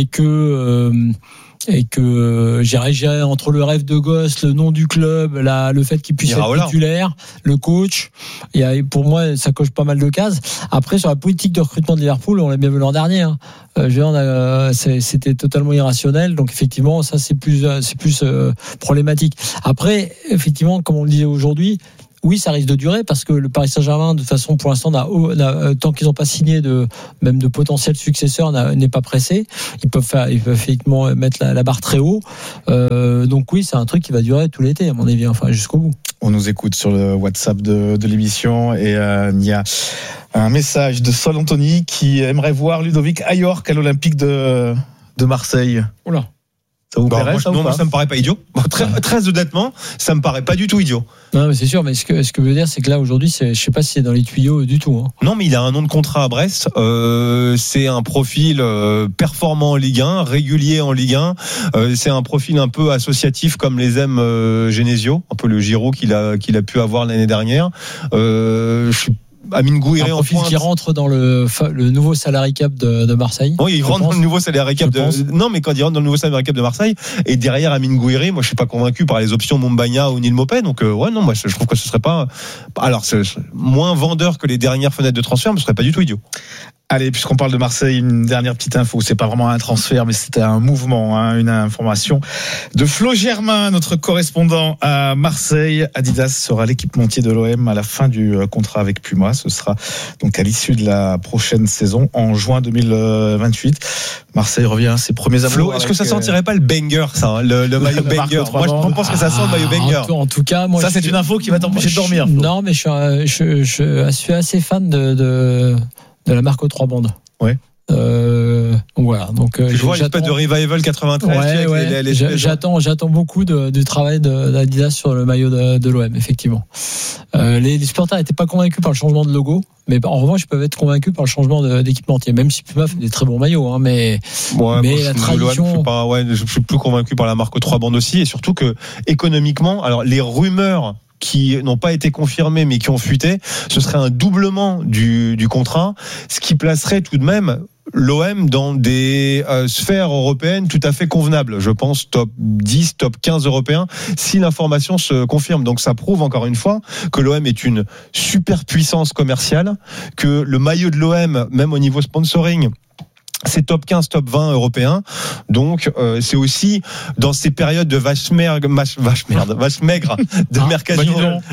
Et que j'irais entre le rêve de gosse, le nom du club, le fait qu'il puisse être titulaire, le coach, pour moi ça coche pas mal de cases. Après, sur la politique de recrutement de Liverpool, on l'a bien vu l'an dernier, c'était totalement irrationnel, donc effectivement ça c'est plus problématique. Après, effectivement, comme on le disait aujourd'hui, oui, ça risque de durer, parce que le Paris Saint-Germain, de toute façon, pour l'instant, tant qu'ils n'ont pas signé même de potentiels successeurs, n'est pas pressé. Ils peuvent effectivement mettre la barre très haut. Donc oui, c'est un truc qui va durer tout l'été, à mon avis, enfin jusqu'au bout. On nous écoute sur le WhatsApp de l'émission, et il y a un message de Sol Anthony qui aimerait voir Ludovic Ajorc à l'Olympique de Marseille. Oula. Ça vous plairait, moi, ça me paraît pas idiot. Très honnêtement, ça me paraît pas du tout idiot. Non, mais c'est sûr. Mais ce que je veux dire, c'est que là aujourd'hui, je sais pas si c'est dans les tuyaux du tout. Non, mais il a un an de contrat à Brest. C'est un profil performant en Ligue 1, régulier en Ligue 1. C'est un profil un peu associatif, comme les aime Genesio, un peu le Giroud qu'il a pu avoir l'année dernière. Je suis Amine Gouiri en pointe, qui rentre dans le nouveau salary cap de Marseille. Oui, il rentre dans le nouveau salary cap non, mais quand il rentre dans le nouveau salary cap de Marseille, et derrière Amine Gouiri, moi je suis pas convaincu par les options Mombagna ou Neil Maupay, donc moi je trouve que ce serait pas, alors c'est moins vendeur que les dernières fenêtres de transfert, mais ce serait pas du tout idiot. Allez, puisqu'on parle de Marseille, une dernière petite info. C'est pas vraiment un transfert, mais c'était un mouvement, une information de Flo Germain, notre correspondant à Marseille. Adidas sera l'équipementier de l'OM à la fin du contrat avec Puma. Ce sera donc à l'issue de la prochaine saison, en juin 2028. Marseille revient à ses premiers amours. Flo, est-ce que ça sentirait pas le banger, ça, le maillot banger? Moi, je pense que ça sent le maillot banger. En tout cas, moi, ça, c'est une info qui va t'empêcher de dormir. Flo. Non, mais je suis assez fan de la marque aux 3 bandes. Ouais. Voilà. Donc, tu vois l'espèce de revival 93. Ouais. J'attends beaucoup du travail d'Adidas sur le maillot de l'OM, effectivement. Les supporters n'étaient pas convaincus par le changement de logo, mais en revanche, ils peuvent être convaincus par le changement d'équipementier. Même si Puma fait des très bons maillots, mais la tradition. Je suis plus convaincu par la marque aux 3 bandes aussi, et surtout que économiquement, alors les rumeurs qui n'ont pas été confirmés mais qui ont fuité, ce serait un doublement du contrat, ce qui placerait tout de même l'OM dans des sphères européennes tout à fait convenables. Je pense top 10, top 15 européens, si l'information se confirme. Donc ça prouve encore une fois que l'OM est une super puissance commerciale, que le maillot de l'OM, même au niveau sponsoring, c'est top 15, top 20 européens. Donc, c'est aussi dans ces périodes de vache maigre de mercato,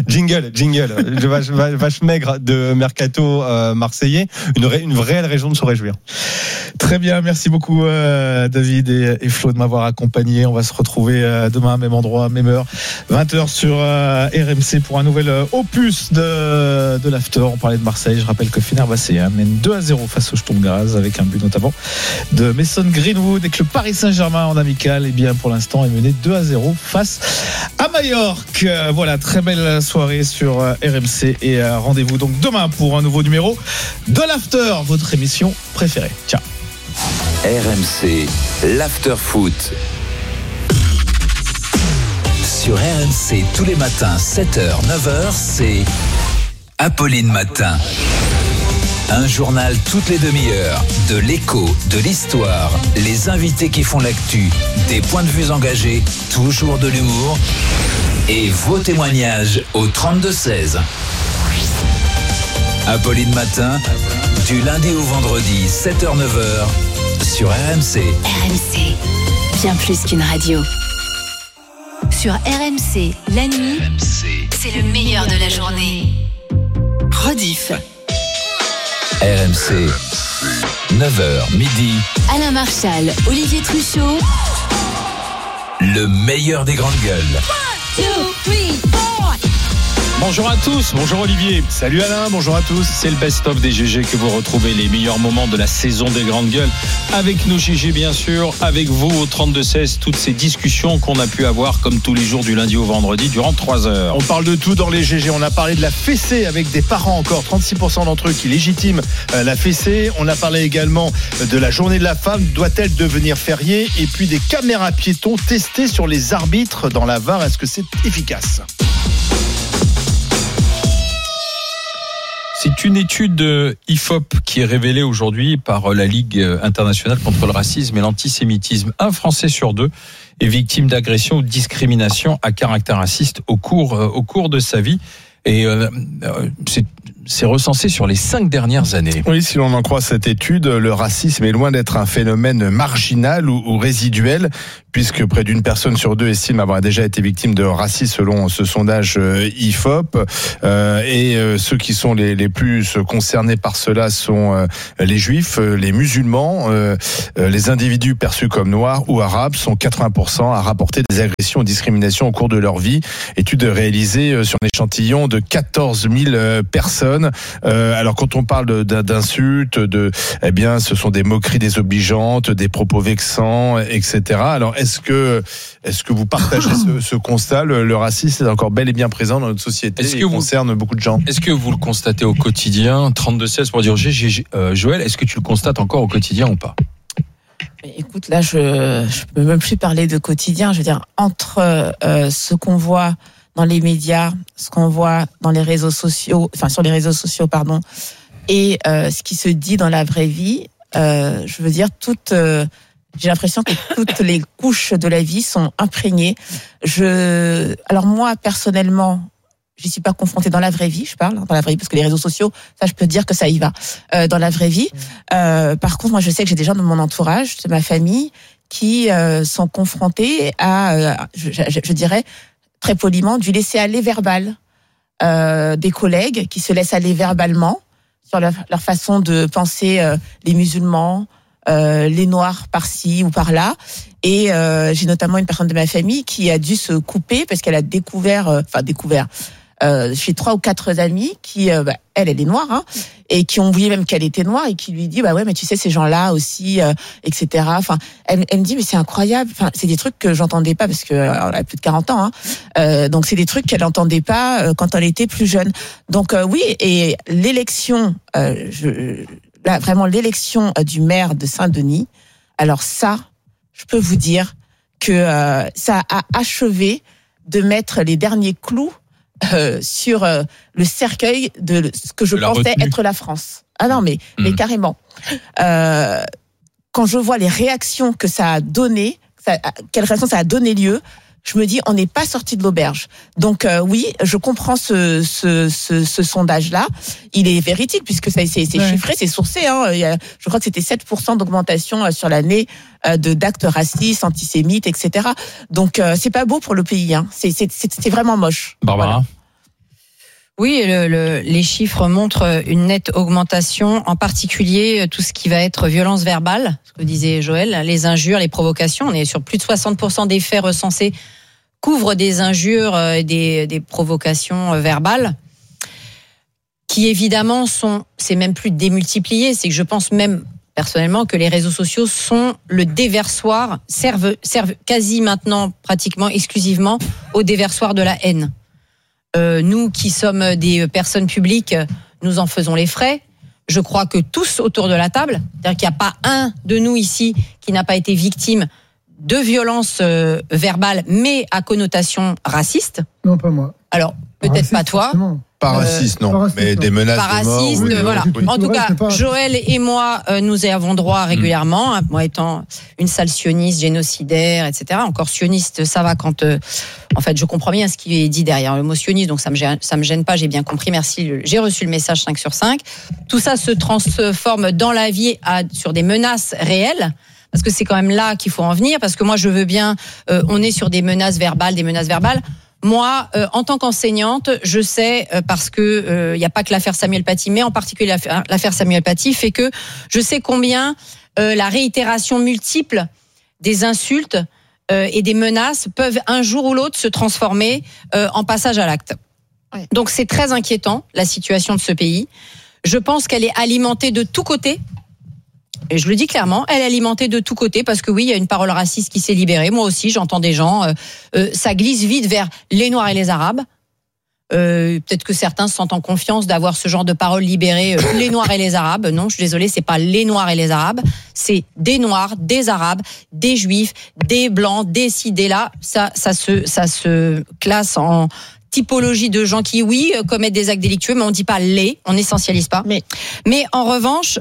vache maigre de mercato marseillais, une réelle raison de se réjouir. Très bien, merci beaucoup David et Flo de m'avoir accompagné. On va se retrouver demain, même endroit, même heure, 20h sur RMC pour un nouvel opus de l'After. On parlait de Marseille. Je rappelle que Fenerbahçe mène 2-0 face au Sturm Graz, avec un but notamment de Mason Greenwood, et que le Paris Saint-Germain en amical, et bien pour l'instant est mené 2-0 face à Majorque. Voilà, très belle soirée sur RMC, et rendez-vous donc demain pour un nouveau numéro de l'After, votre émission préférée. Ciao. RMC, l'After Foot. Sur RMC, tous les matins, 7h, 9h, c'est Apolline Matin. Un journal toutes les demi-heures, de l'écho, de l'histoire, les invités qui font l'actu, des points de vue engagés, toujours de l'humour, et vos témoignages au 32-16. Apolline Matin, du lundi au vendredi, 7h-9h, sur RMC. RMC. bien plus qu'une radio. Sur RMC, la nuit, c'est le meilleur de la journée. Rediff. RMC, 9h midi. Alain Marchal, Olivier Truchot. Le meilleur des grandes gueules. 1, 2, 3, 4. Bonjour à tous, bonjour Olivier. Salut Alain, bonjour à tous. C'est le best-of des GG que vous retrouvez les meilleurs moments de la saison des grandes gueules. Avec nos GG bien sûr, avec vous au 32-16, toutes ces discussions qu'on a pu avoir comme tous les jours du lundi au vendredi durant 3 heures. On parle de tout dans les GG, on a parlé de la fessée avec des parents encore, 36% d'entre eux qui légitiment la fessée. On a parlé également de la journée de la femme, doit-elle devenir fériée? Et puis des caméras piétons testées sur les arbitres dans la VAR, est-ce que c'est efficace? C'est une étude IFOP qui est révélée aujourd'hui par la Ligue internationale contre le racisme et l'antisémitisme. 1 Français sur 2 est victime d'agression ou de discrimination à caractère raciste au cours de sa vie. Et c'est recensé sur les 5 dernières années. Oui, si l'on en croit cette étude, le racisme est loin d'être un phénomène marginal ou résiduel, puisque près d'une personne sur 2 estime avoir déjà été victime de racisme selon ce sondage IFOP. Et ceux qui sont les plus concernés par cela sont les juifs, les musulmans, les individus perçus comme noirs ou arabes sont 80% à rapporter des agressions ou discriminations au cours de leur vie. Étude réalisée sur un échantillon de 14 000 personnes. Alors quand on parle d'insultes, eh bien, ce sont des moqueries désobligeantes, des propos vexants, etc. Alors est-ce que vous partagez ce constat? Le racisme est encore bel et bien présent dans notre société et concerne beaucoup de gens. Est-ce que vous le constatez au quotidien? 32-16 pour dire Joël, est-ce que tu le constates encore au quotidien ou pas? Écoute, là, je peux même plus parler de quotidien. Je veux dire, entre ce qu'on voit dans les médias, ce qu'on voit dans les réseaux sociaux, sur les réseaux sociaux, et ce qui se dit dans la vraie vie, je veux dire, j'ai l'impression que toutes les couches de la vie sont imprégnées. Alors moi, personnellement, j'y suis pas confrontée dans la vraie vie, dans la vraie vie, parce que les réseaux sociaux, ça, je peux dire que ça y va. Dans la vraie vie. Par contre, moi, je sais que j'ai des gens de mon entourage, de ma famille, qui sont confrontés à, je dirais, très poliment, du laisser-aller verbal des collègues qui se laissent aller verbalement sur leur façon de penser les musulmans, les noirs par-ci ou par-là. Et j'ai notamment une personne de ma famille qui a dû se couper parce qu'elle a découvert chez 3 ou 4 amis qui, elle est noire, et qui ont oublié même qu'elle était noire et qui lui dit, ouais, mais tu sais, ces gens-là aussi, etc. Enfin, elle me dit, mais c'est incroyable. Enfin, c'est des trucs que j'entendais pas parce que elle a plus de 40 ans, donc c'est des trucs qu'elle entendait pas quand elle était plus jeune. Donc oui, et l'élection, vraiment l'élection du maire de Saint-Denis. Alors ça, je peux vous dire que ça a achevé de mettre les derniers clous sur le cercueil de ce que je pensais être la France. Ah non, mais carrément. Quand je vois les réactions que ça a donné, quelle réaction ça a donné lieu, je me dis, on n'est pas sorti de l'auberge. Donc oui, je comprends ce sondage-là. Il est véridique puisque c'est chiffré, c'est sourcé. Je crois que c'était 7% d'augmentation sur l'année d'actes racistes, antisémites, etc. Donc c'est pas beau pour le pays. C'est vraiment moche. Barbara. Voilà. Oui, les chiffres montrent une nette augmentation, en particulier tout ce qui va être violence verbale, ce que disait Joël, les injures, les provocations. On est sur plus de 60% des faits recensés couvrent des injures et des provocations verbales, qui évidemment c'est même plus démultiplié, c'est que je pense même personnellement que les réseaux sociaux sont le déversoir, servent quasi maintenant pratiquement exclusivement au déversoir de la haine. Nous qui sommes des personnes publiques, nous en faisons les frais. Je crois que tous autour de la table, c'est-à-dire qu'il n'y a pas un de nous ici qui n'a pas été victime de violences verbales, mais à connotation raciste. Non, pas moi. Alors, peut-être raciste, pas toi. Pas raciste, non. Mais des menaces pas de mort. Raciste, voilà. En tout cas, Joël et moi, nous y avons droit régulièrement. Moi étant une sale sioniste, génocidaire, etc. Encore sioniste, ça va quand... en fait, je comprends bien ce qui est dit derrière le mot sioniste, donc ça me gêne pas, j'ai bien compris, merci. J'ai reçu le message 5/5. Tout ça se transforme dans la vie sur des menaces réelles. parce que c'est quand même là qu'il faut en venir, parce que moi je veux bien, on est sur des menaces verbales. Moi, en tant qu'enseignante, je sais, parce que il n'y a pas que l'affaire Samuel Paty, mais en particulier l'affaire Samuel Paty, fait que je sais combien la réitération multiple des insultes et des menaces peuvent un jour ou l'autre se transformer en passage à l'acte. Ouais. Donc c'est très inquiétant, la situation de ce pays. Je pense qu'elle est alimentée de tous côtés. Et je le dis clairement, elle est alimentée de tous côtés parce que oui, il y a une parole raciste qui s'est libérée. Moi aussi, j'entends des gens, ça glisse vite vers les Noirs et les Arabes. Peut-être que certains se sentent en confiance d'avoir ce genre de paroles libérées, les Noirs et les Arabes. Non, je suis désolée, c'est pas les Noirs et les Arabes, c'est des Noirs, des Arabes, des Juifs, des Blancs, des ci, des là. Ça se classe en typologie de gens qui, oui, commettent des actes délictueux, mais on dit pas on n'essentialise pas. Mais en revanche,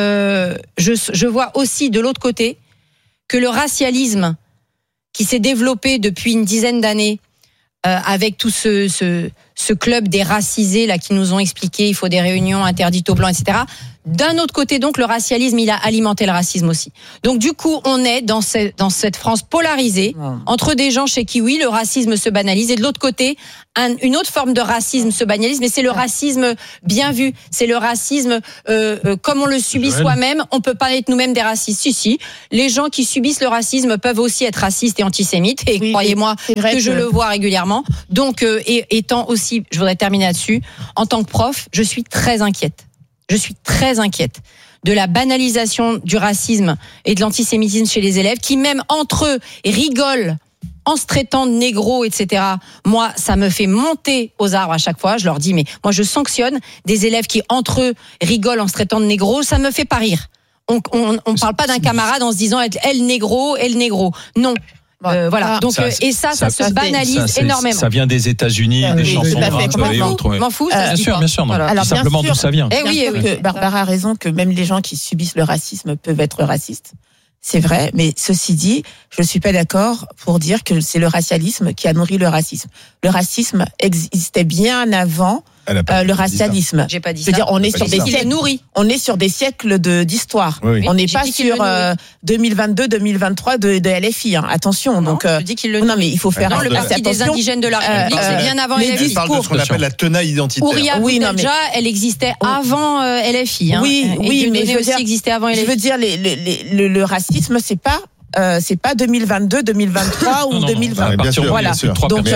je vois aussi de l'autre côté que le racialisme qui s'est développé depuis une dizaine d'années, avec tout ce club des racisés là qui nous ont expliqué il faut des réunions interdites aux blancs, etc. D'un autre côté, donc, le racialisme, il a alimenté le racisme aussi. Donc, du coup, on est dans cette France polarisée, entre des gens chez qui, oui, le racisme se banalise, et de l'autre côté, une autre forme de racisme se banalise, mais c'est le racisme bien vu. C'est le racisme, comme on le subit soi-même, on peut pas être nous-mêmes des racistes. Si, les gens qui subissent le racisme peuvent aussi être racistes et antisémites, et oui, croyez-moi que je le vois régulièrement. Donc, étant aussi, je voudrais terminer là-dessus, en tant que prof, je suis très inquiète. Je suis très inquiète de la banalisation du racisme et de l'antisémitisme chez les élèves qui, même entre eux, rigolent en se traitant de négros, etc. Moi, ça me fait monter aux arbres à chaque fois. Je leur dis, mais moi, je sanctionne des élèves qui, entre eux, rigolent en se traitant de négros. Ça me fait pas rire. On parle pas d'un camarade en se disant elle négro. Non. Voilà. Donc et ça se banalise énormément. Ça vient des États-Unis, des chansons de rap et autres. M'en fous. Bien sûr. Non, voilà. Alors, simplement d'où ça vient. Oui. Barbara a raison que même les gens qui subissent le racisme peuvent être racistes. C'est vrai, mais ceci dit, je ne suis pas d'accord pour dire que c'est le racialisme qui a nourri le racisme. Le racisme existait bien avant le racialisme. J'ai pas dit ça. Je veux dire, on est sur des siècles nourris. On est sur des siècles d'histoire. Oui. On n'est pas sur 2022-2023 de LFI. Hein. Attention. Non, donc, je dis qu'il le non, mais il faut faire le parti des indigènes de la République, c'est bien avant LFI. Elle parle de ce qu'on appelle la tenaille identitaire. Ouria Boutelja, elle existait avant LFI. Hein. Oui, mais aussi existait avant LFI. Je veux dire, le racisme, c'est pas 2022, 2023 ou 2020. Bien sûr, voilà. Bien sûr. Donc,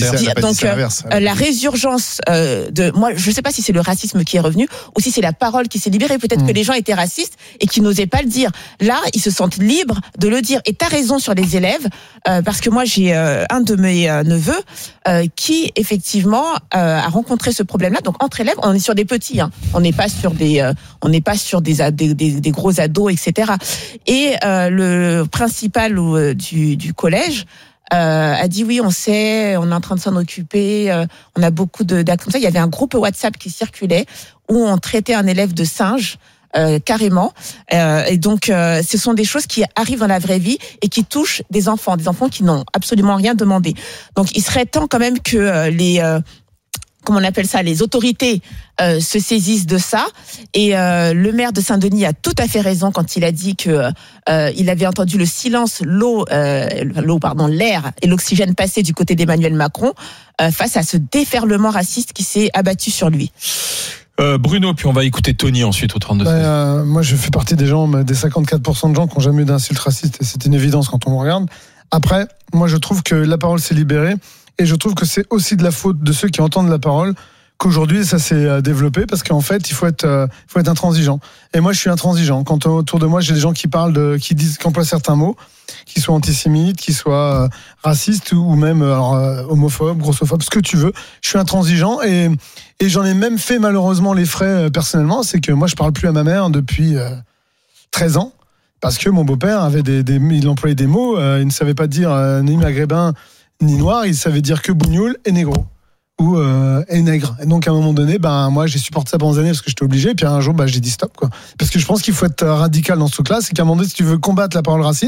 la résurgence moi, je sais pas si c'est le racisme qui est revenu ou si c'est la parole qui s'est libérée. Peut-être que les gens étaient racistes et qui n'osaient pas le dire. Là, ils se sentent libres de le dire. Et t'as raison sur les élèves, parce que moi, j'ai un de mes neveux qui effectivement a rencontré ce problème-là. Donc entre élèves, on est sur des petits. Hein. On n'est pas sur des gros ados, etc. Et le principal du collège a dit oui, on sait, on est en train de s'en occuper, on a beaucoup d'actes comme ça. Il y avait un groupe WhatsApp qui circulait où on traitait un élève de singe. Carrément, et donc ce sont des choses qui arrivent dans la vraie vie et qui touchent des enfants qui n'ont absolument rien demandé. Donc il serait temps quand même que comment on appelle ça, les autorités se saisissent de ça. Et le maire de Saint-Denis a tout à fait raison quand il a dit que il avait entendu le silence, l'air et l'oxygène passer du côté d'Emmanuel Macron face à ce déferlement raciste qui s'est abattu sur lui. Bruno, puis on va écouter Tony ensuite au 32. Moi, je fais partie des gens, des 54% de gens qui n'ont jamais eu d'insultes racistes, et c'est une évidence quand on me regarde. Après, moi, je trouve que la parole s'est libérée, et je trouve que c'est aussi de la faute de ceux qui entendent la parole qu'aujourd'hui ça s'est développé, parce qu'en fait, il faut être intransigeant. Et moi, je suis intransigeant. Quand autour de moi, j'ai des gens qui qui emploient certains mots, qui soient antisémites, qui soient racistes ou même homophobes, grossophobes, ce que tu veux. Je suis intransigeant et j'en ai même fait malheureusement les frais personnellement. C'est que moi, je parle plus à ma mère depuis 13 ans parce que mon beau-père avait il employait des mots. Il ne savait pas dire ni maghrébin ni noir. Il savait dire que bougnoul et négro. Ou et nègre. Et donc à un moment donné, moi j'ai supporté ça pendant des années parce que j'étais obligé. Et puis un jour, j'ai dit stop, quoi. Parce que je pense qu'il faut être radical dans ce truc-là. C'est qu'à un moment donné, si tu veux combattre la parole raciste,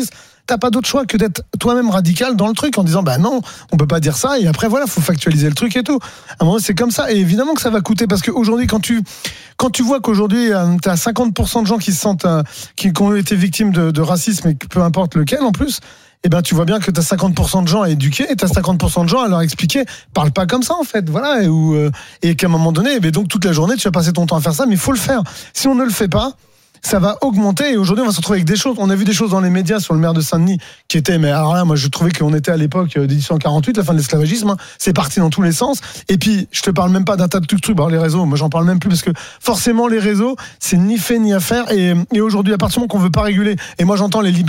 t'as pas d'autre choix que d'être toi-même radical dans le truc en disant bah non, on peut pas dire ça, et après voilà, faut factualiser le truc et tout. À un moment c'est comme ça, et évidemment que ça va coûter, parce qu'aujourd'hui quand tu vois qu'aujourd'hui t'as 50% de gens qui se sentent qui ont été victimes de racisme, et peu importe lequel en plus, eh ben tu vois bien que t'as 50% de gens à éduquer, et t'as 50% de gens à leur expliquer parle pas comme ça en fait, voilà, et qu'à un moment donné, eh ben, donc toute la journée tu vas passer ton temps à faire ça, mais il faut le faire. Si on ne le fait pas, ça va augmenter, et aujourd'hui on va se retrouver avec des choses. On a vu des choses dans les médias sur le maire de Saint-Denis qui était, mais alors là moi je trouvais qu'on était à l'époque de 1848, la fin de l'esclavagisme, hein. C'est parti dans tous les sens, et puis je te parle même pas d'un tas de trucs, bah, les réseaux, moi j'en parle même plus, parce que forcément les réseaux c'est ni fait ni à faire, et aujourd'hui à partir du moment qu'on veut pas réguler, et moi j'entends les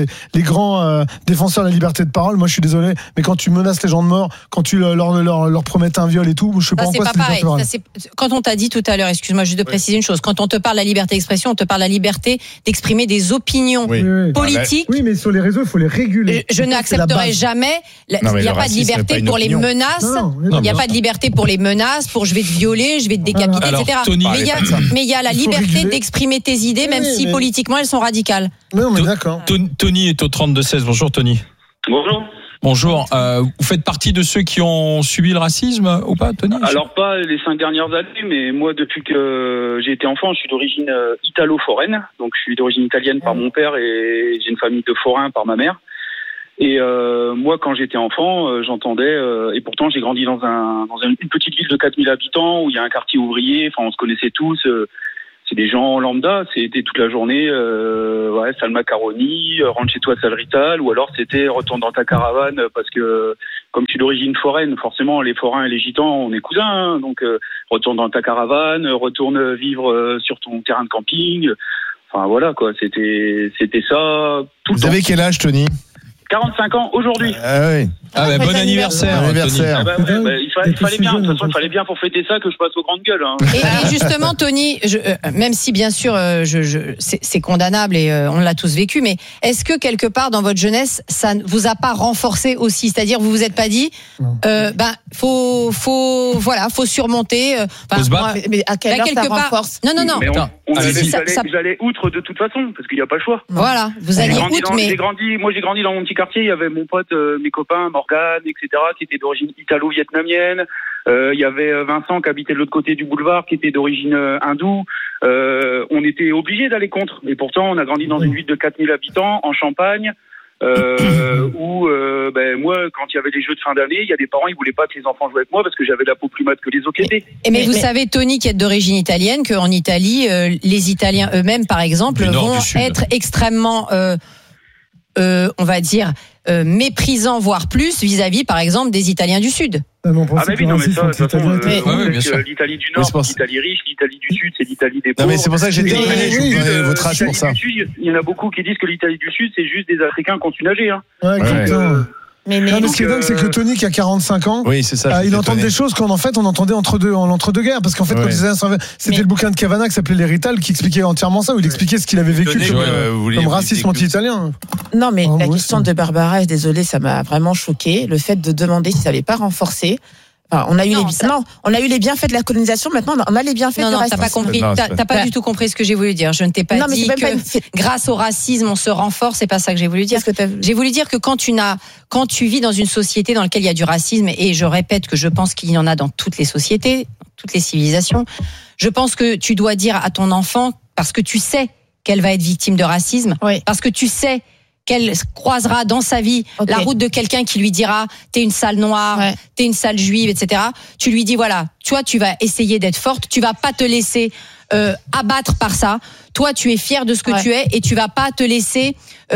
grands défenseurs de la liberté de parole, moi je suis désolé, mais quand tu menaces les gens de mort, quand tu leur promets un viol et tout, je sais pas en quoi c'est pas pareil. Quand on t'a dit tout à l'heure, excuse-moi juste de préciser une chose, quand on te parle de la liberté d'expression, on te parle la liberté d'exprimer des opinions politiques. Oui, mais sur les réseaux, il faut les réguler. Je n'accepterai jamais. Il n'y a pas de liberté pour les menaces. Il n'y a pas de liberté pour les menaces, pour je vais te violer, je vais te décapiter, etc. Tony, mais il y a la liberté d'exprimer tes idées, même si politiquement elles sont radicales. Non, mais d'accord. Tony est au 32-16. Bonjour, Tony. Bonjour. Bonjour. Vous faites partie de ceux qui ont subi le racisme ou pas, Tony? Alors pas les 5 dernières années, mais moi depuis que j'ai été enfant, je suis d'origine italo-foraine, donc je suis d'origine italienne par mon père et j'ai une famille de forains par ma mère. Et moi, quand j'étais enfant, j'entendais, et pourtant j'ai grandi dans une petite ville de 4000 habitants où il y a un quartier ouvrier, enfin on se connaissait tous. C'est des gens lambda, c'était toute la journée, sale macaroni, rentre chez toi sale rital, ou alors c'était retourne dans ta caravane, parce que comme tu es d'origine foraine, forcément les forains et les gitans, on est cousins, hein, donc retourne dans ta caravane, retourne vivre sur ton terrain de camping, enfin voilà quoi, c'était ça tout le temps. Vous avez quel âge, Tony? 45 ans aujourd'hui. Ah oui. Bon anniversaire. Il fallait bien. De toute façon, il fallait bien pour fêter ça que je passe aux grandes gueules. Hein. Et justement, Tony, même si bien sûr, c'est condamnable et on l'a tous vécu, mais est-ce que quelque part dans votre jeunesse, ça ne vous a pas renforcé aussi? C'est-à-dire, vous vous êtes pas dit, faut surmonter. Faut se battre. Mais à quelle heure ça renforce? Non. Mais j'allais outre de toute façon, parce qu'il n'y a pas le choix. Voilà, vous allez outre, mais j'ai grandi dans mon petit quartier, il y avait mon pote, mes copains, Morgane, etc., qui étaient d'origine italo-vietnamienne. Il y avait Vincent qui habitait de l'autre côté du boulevard, qui était d'origine hindoue. On était obligés d'aller contre. Et pourtant, on a grandi dans une ville de 4000 habitants, en Champagne, où moi, quand il y avait les jeux de fin d'année, il y a des parents, ils voulaient pas que les enfants jouaient avec moi parce que j'avais la peau plus mate que les autres étaient. Mais vous savez, Tony, qui est d'origine italienne, qu'en Italie, les Italiens eux-mêmes, par exemple, vont être extrêmement... on va dire méprisant, voire plus vis-à-vis, par exemple, des Italiens du Sud. Mais oui, non, mais ça, de toute façon, l'Italie du Nord, c'est l'Italie riche, l'Italie du Sud, c'est l'Italie des pauvres. Non, mais c'est pour ça que j'ai dit votre âge pour ça. Il y en a beaucoup qui disent que l'Italie du Sud, c'est juste des Africains qui ont su nager. Hein. Mais ce qui est dingue, c'est que Tony, qui a 45 ans, c'est ça, il entend des choses qu'on en fait on entendait entre deux guerres, parce qu'en fait c'était le bouquin de Cavana qui s'appelait Les Rital qui expliquait entièrement ça, où il expliquait ce qu'il avait vécu comme racisme anti-italien. Non, mais la question de Barbara, désolée, ça m'a vraiment choqué, le fait de demander si ça n'avait pas renforcé. Enfin, on a eu les bienfaits de la colonisation, maintenant on a les bienfaits du racisme. T'as pas compris, t'as pas du tout compris ce que j'ai voulu dire. Je ne t'ai pas dit que grâce au racisme on se renforce, c'est pas ça que j'ai voulu dire. J'ai voulu dire que quand tu vis dans une société dans laquelle il y a du racisme, et je répète que je pense qu'il y en a dans toutes les sociétés, toutes les civilisations, je pense que tu dois dire à ton enfant, parce que tu sais qu'elle va être victime de racisme, parce que tu sais qu'elle croisera dans sa vie la route de quelqu'un qui lui dira t'es une sale noire, t'es une sale juive, etc. Tu lui dis voilà, toi tu vas essayer d'être forte, tu vas pas te laisser abattre par ça. Toi, tu es fier de ce que tu es et tu vas pas te laisser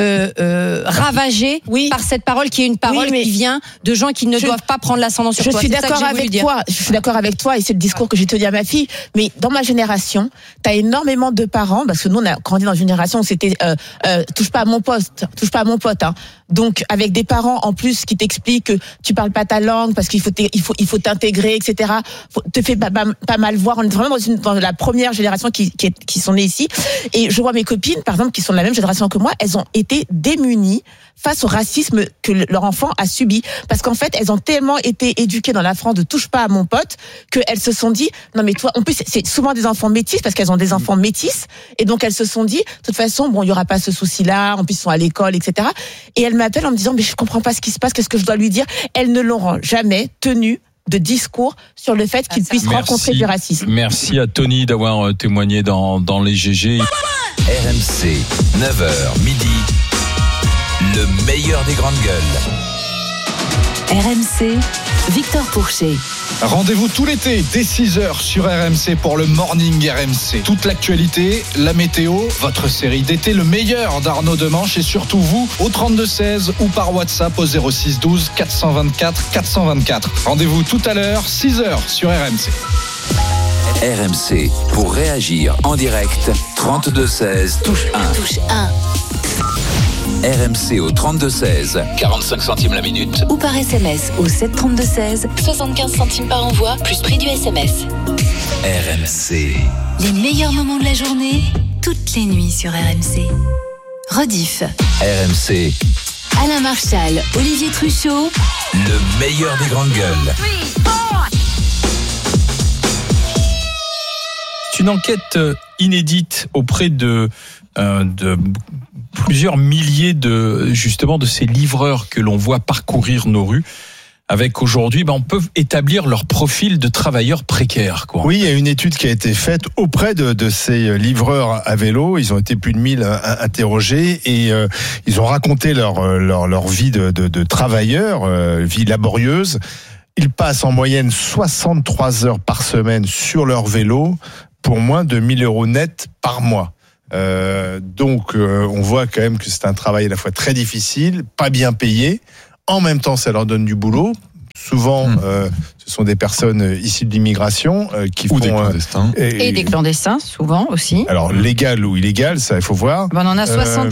ravager par cette parole qui est une parole qui vient de gens qui ne doivent pas prendre l'ascendant sur toi. Je suis d'accord avec toi. Je suis d'accord avec toi et c'est le discours que j'ai tenu à ma fille. Mais dans ma génération, t'as énormément de parents, parce que nous on a grandi dans une génération où c'était touche pas à mon pote. Hein. Donc avec des parents en plus qui t'expliquent que tu parles pas ta langue parce qu'il faut t'intégrer, etc. Te fait pas mal voir. On est vraiment dans la première génération qui sont nés ici. Et je vois mes copines, par exemple, qui sont de la même génération que moi, elles ont été démunies face au racisme que leur enfant a subi. Parce qu'en fait, elles ont tellement été éduquées dans la France de touche pas à mon pote, qu'elles se sont dit, non mais toi, en plus, c'est souvent des enfants métis, parce qu'elles ont des enfants métis, et donc elles se sont dit, de toute façon, bon, il y aura pas ce souci-là, en plus ils sont à l'école, etc. Et elles m'appellent en me disant, mais je comprends pas ce qui se passe, qu'est-ce que je dois lui dire? Elles ne l'auront jamais tenu de discours sur le fait qu'ils puissent rencontrer du racisme. Merci à Tony d'avoir témoigné dans les GG. RMC, 9h midi, le meilleur des grandes gueules. RMC, Victor Pourchet. Rendez-vous tout l'été dès 6h sur RMC pour le Morning RMC. Toute l'actualité, la météo, votre série d'été, le meilleur d'Arnaud Demanche et surtout vous au 32-16 ou par WhatsApp au 06 12 424 424. Rendez-vous tout à l'heure, 6h sur RMC. RMC, pour réagir en direct, 32-16, touche 1. Touche 1. RMC au 32-16, 45 centimes la minute. Ou par SMS au 732-16, 75 centimes par envoi, plus prix du SMS. RMC. Les meilleurs moments de la journée, toutes les nuits sur RMC. Rediff. RMC. Alain Marchal, Olivier Truchot. Le meilleur des grandes gueules. C'est une enquête inédite auprès de plusieurs milliers de ces livreurs que l'on voit parcourir nos rues. Avec aujourd'hui, on peut établir leur profil de travailleurs précaires, quoi. Oui, il y a une étude qui a été faite auprès de ces livreurs à vélo. Ils ont été plus de 1000 interrogés et ils ont raconté leur vie de travailleurs, vie laborieuse. Ils passent en moyenne 63 heures par semaine sur leur vélo pour moins de 1 000 € net par mois. Donc on voit quand même que c'est un travail à la fois très difficile, pas bien payé. En même temps, ça leur donne du boulot. Souvent, ce sont des personnes issues de l'immigration qui font... Ou des clandestins. Et des clandestins, souvent aussi. Alors, légal ou illégal, ça, il faut voir. On en a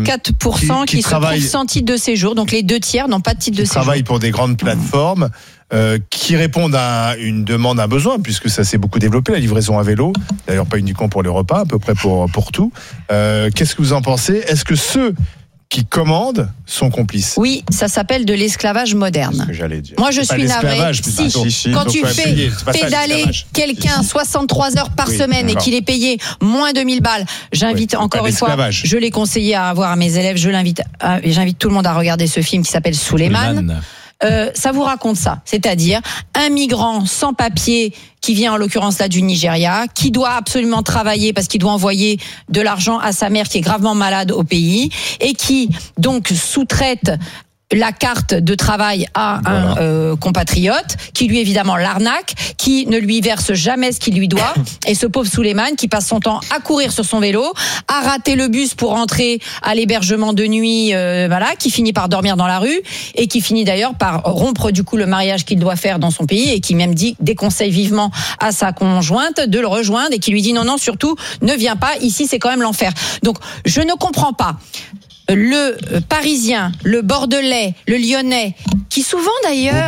64% qui se trouvent sans titre de séjour. Donc, les 2 tiers n'ont pas de titre de séjour. Ils travaillent pour des grandes plateformes qui répondent à une demande, un besoin, puisque ça s'est beaucoup développé, la livraison à vélo. D'ailleurs, pas uniquement pour les repas, à peu près pour tout. Qu'est-ce que vous en pensez? Est-ce que ceux qui commandent sont complices? Oui, ça s'appelle de l'esclavage moderne. C'est ce que j'allais dire. Moi, je suis navré. Si, quand tu fais pédaler quelqu'un 63 heures par semaine et qu'il est payé moins de 1000 balles, j'invite encore une fois, je l'ai conseillé à avoir à mes élèves, j'invite tout le monde à regarder ce film qui s'appelle Souleymane. Ça vous raconte ça, c'est-à-dire un migrant sans papier qui vient en l'occurrence là du Nigeria, qui doit absolument travailler parce qu'il doit envoyer de l'argent à sa mère qui est gravement malade au pays et qui donc sous-traite la carte de travail à un compatriote qui lui évidemment l'arnaque, qui ne lui verse jamais ce qu'il lui doit, et ce pauvre Souleymane qui passe son temps à courir sur son vélo, à rater le bus pour rentrer à l'hébergement de nuit, qui finit par dormir dans la rue et qui finit d'ailleurs par rompre du coup le mariage qu'il doit faire dans son pays et qui même déconseille vivement à sa conjointe de le rejoindre et qui lui dit non surtout ne viens pas, ici c'est quand même l'enfer. Donc je ne comprends pas. Le Parisien, le Bordelais, le Lyonnais, qui souvent d'ailleurs,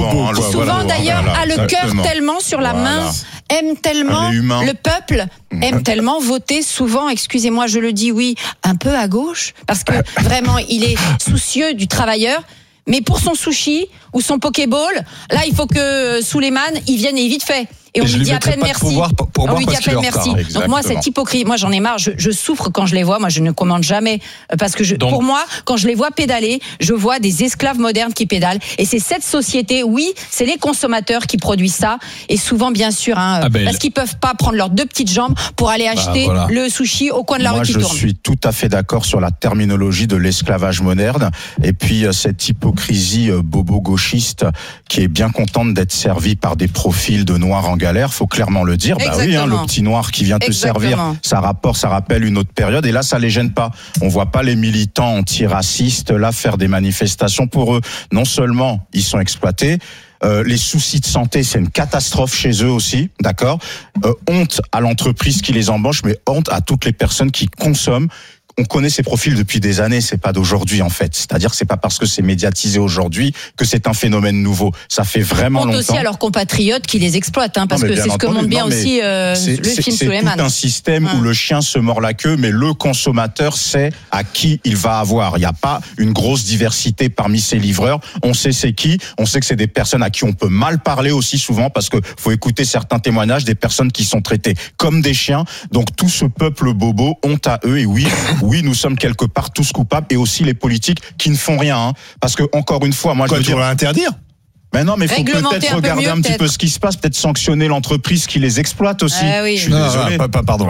a le cœur tellement sur la main, aime tellement le peuple, aime tellement voter souvent, excusez-moi je le dis, oui, un peu à gauche, parce que vraiment il est soucieux du travailleur. Mais pour son sushi ou son Pokéball, là il faut que Souleymane il vienne et vite fait. Et on lui dit à peine merci. On lui dit à peine merci. Donc moi, cette hypocrisie, moi j'en ai marre. Je souffre quand je les vois. Moi, je ne commande jamais parce que pour moi, quand je les vois pédaler, je vois des esclaves modernes qui pédalent. Et c'est cette société. Oui, c'est les consommateurs qui produisent ça. Et souvent, bien sûr, parce qu'ils peuvent pas prendre leurs 2 petites jambes pour aller acheter le sushi au coin de la rue qui tourne. Je suis tout à fait d'accord sur la terminologie de l'esclavage moderne. Et puis cette hypocrisie bobo-gauchiste qui est bien contente d'être servie par des profils de noirs en galère, faut clairement le dire. Le petit noir qui vient te servir, ça rappelle une autre période. Et là, ça les gêne pas. On voit pas les militants antiracistes là faire des manifestations pour eux. Non seulement ils sont exploités, les soucis de santé, c'est une catastrophe chez eux aussi, d'accord. Honte à l'entreprise qui les embauche, mais honte à toutes les personnes qui consomment. on connaît ces profils depuis des années, c'est pas d'aujourd'hui en fait. C'est-à-dire que c'est pas parce que c'est médiatisé aujourd'hui que c'est un phénomène nouveau. Ça fait vraiment longtemps. Aussi à leurs compatriotes qui les exploitent, parce que c'est ce que montre bien aussi le film Suleiman. C'est tout un système où le chien se mord la queue, mais le consommateur sait à qui il va avoir. Il n'y a pas une grosse diversité parmi ces livreurs. On sait c'est qui. On sait que c'est des personnes à qui on peut mal parler aussi souvent, parce que faut écouter certains témoignages des personnes qui sont traitées comme des chiens. Donc tout ce peuple bobo, honte à eux. Et oui, nous sommes quelque part tous coupables, et aussi les politiques qui ne font rien. Parce que encore une fois, moi je veux dire, interdire. Mais non, mais il faut peut-être regarder un petit peu ce qui se passe, peut-être sanctionner l'entreprise qui les exploite aussi. Oui. Je suis désolé. Pardon.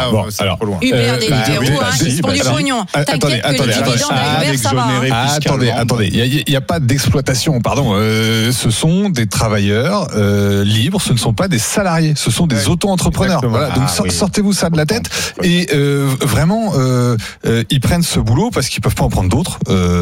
Uber, Deliveroo, ils font du pognon. T'inquiète que les dividendes à Uber, ça va. Attendez, il n'y a pas d'exploitation, pardon. Ce sont des travailleurs libres, ce ne sont pas des salariés, ce sont des auto-entrepreneurs. Voilà, donc sortez-vous ça de la tête. Et vraiment, ils prennent ce boulot parce qu'ils peuvent pas en prendre d'autres.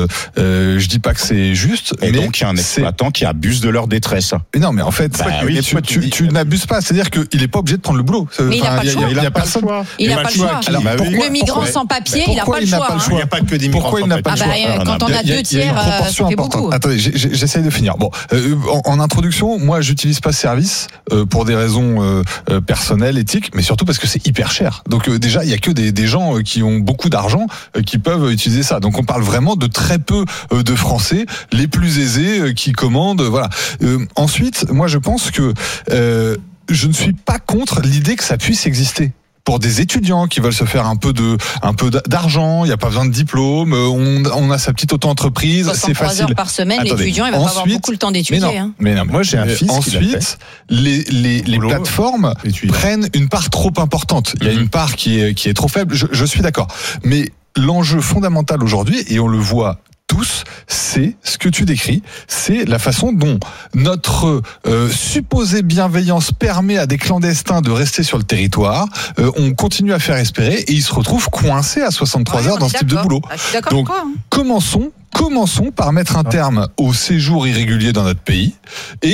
Je dis pas que c'est juste. Et donc il y a un exploitant qui abuse de leur détresse. Mais non, mais en fait, tu n'abuses pas. C'est-à-dire qu'il n'est pas obligé de prendre le boulot. Mais il n'a pas le choix. Il n'a pas le choix. Il n'a pas le choix. Le migrant sans papier, il n'a pas le choix. Il n'y a pas que des migrants. Pourquoi il n'a pas le choix? Quand on a 2 tiers, ça fait beaucoup. Attendez, j'essaye de finir. Bon, en introduction, moi, j'utilise pas ce service pour des raisons personnelles, éthiques, mais surtout parce que c'est hyper cher. Donc déjà, il y a que des gens qui ont beaucoup d'argent qui peuvent utiliser ça. Donc on parle vraiment de très peu de Français, les plus aisés qui commandent. Voilà. Ensuite, moi, je pense que je ne suis pas contre l'idée que ça puisse exister. Pour des étudiants qui veulent se faire un peu d'argent, il n'y a pas besoin de diplôme, on a sa petite auto-entreprise, c'est facile. 3 heures par semaine, l'étudiant, il va pas avoir beaucoup le temps d'étudier. Mais non, moi j'ai un fils. Ensuite, les plateformes prennent une part trop importante. Il y a une part qui est trop faible. Je suis d'accord. Mais l'enjeu fondamental aujourd'hui, et on le voit tous, c'est ce que tu décris, c'est la façon dont notre supposée bienveillance permet à des clandestins de rester sur le territoire. On continue à faire espérer et ils se retrouvent coincés à 63 heures dans ce type de boulot. Donc commençons par mettre un terme au séjour irrégulier dans notre pays et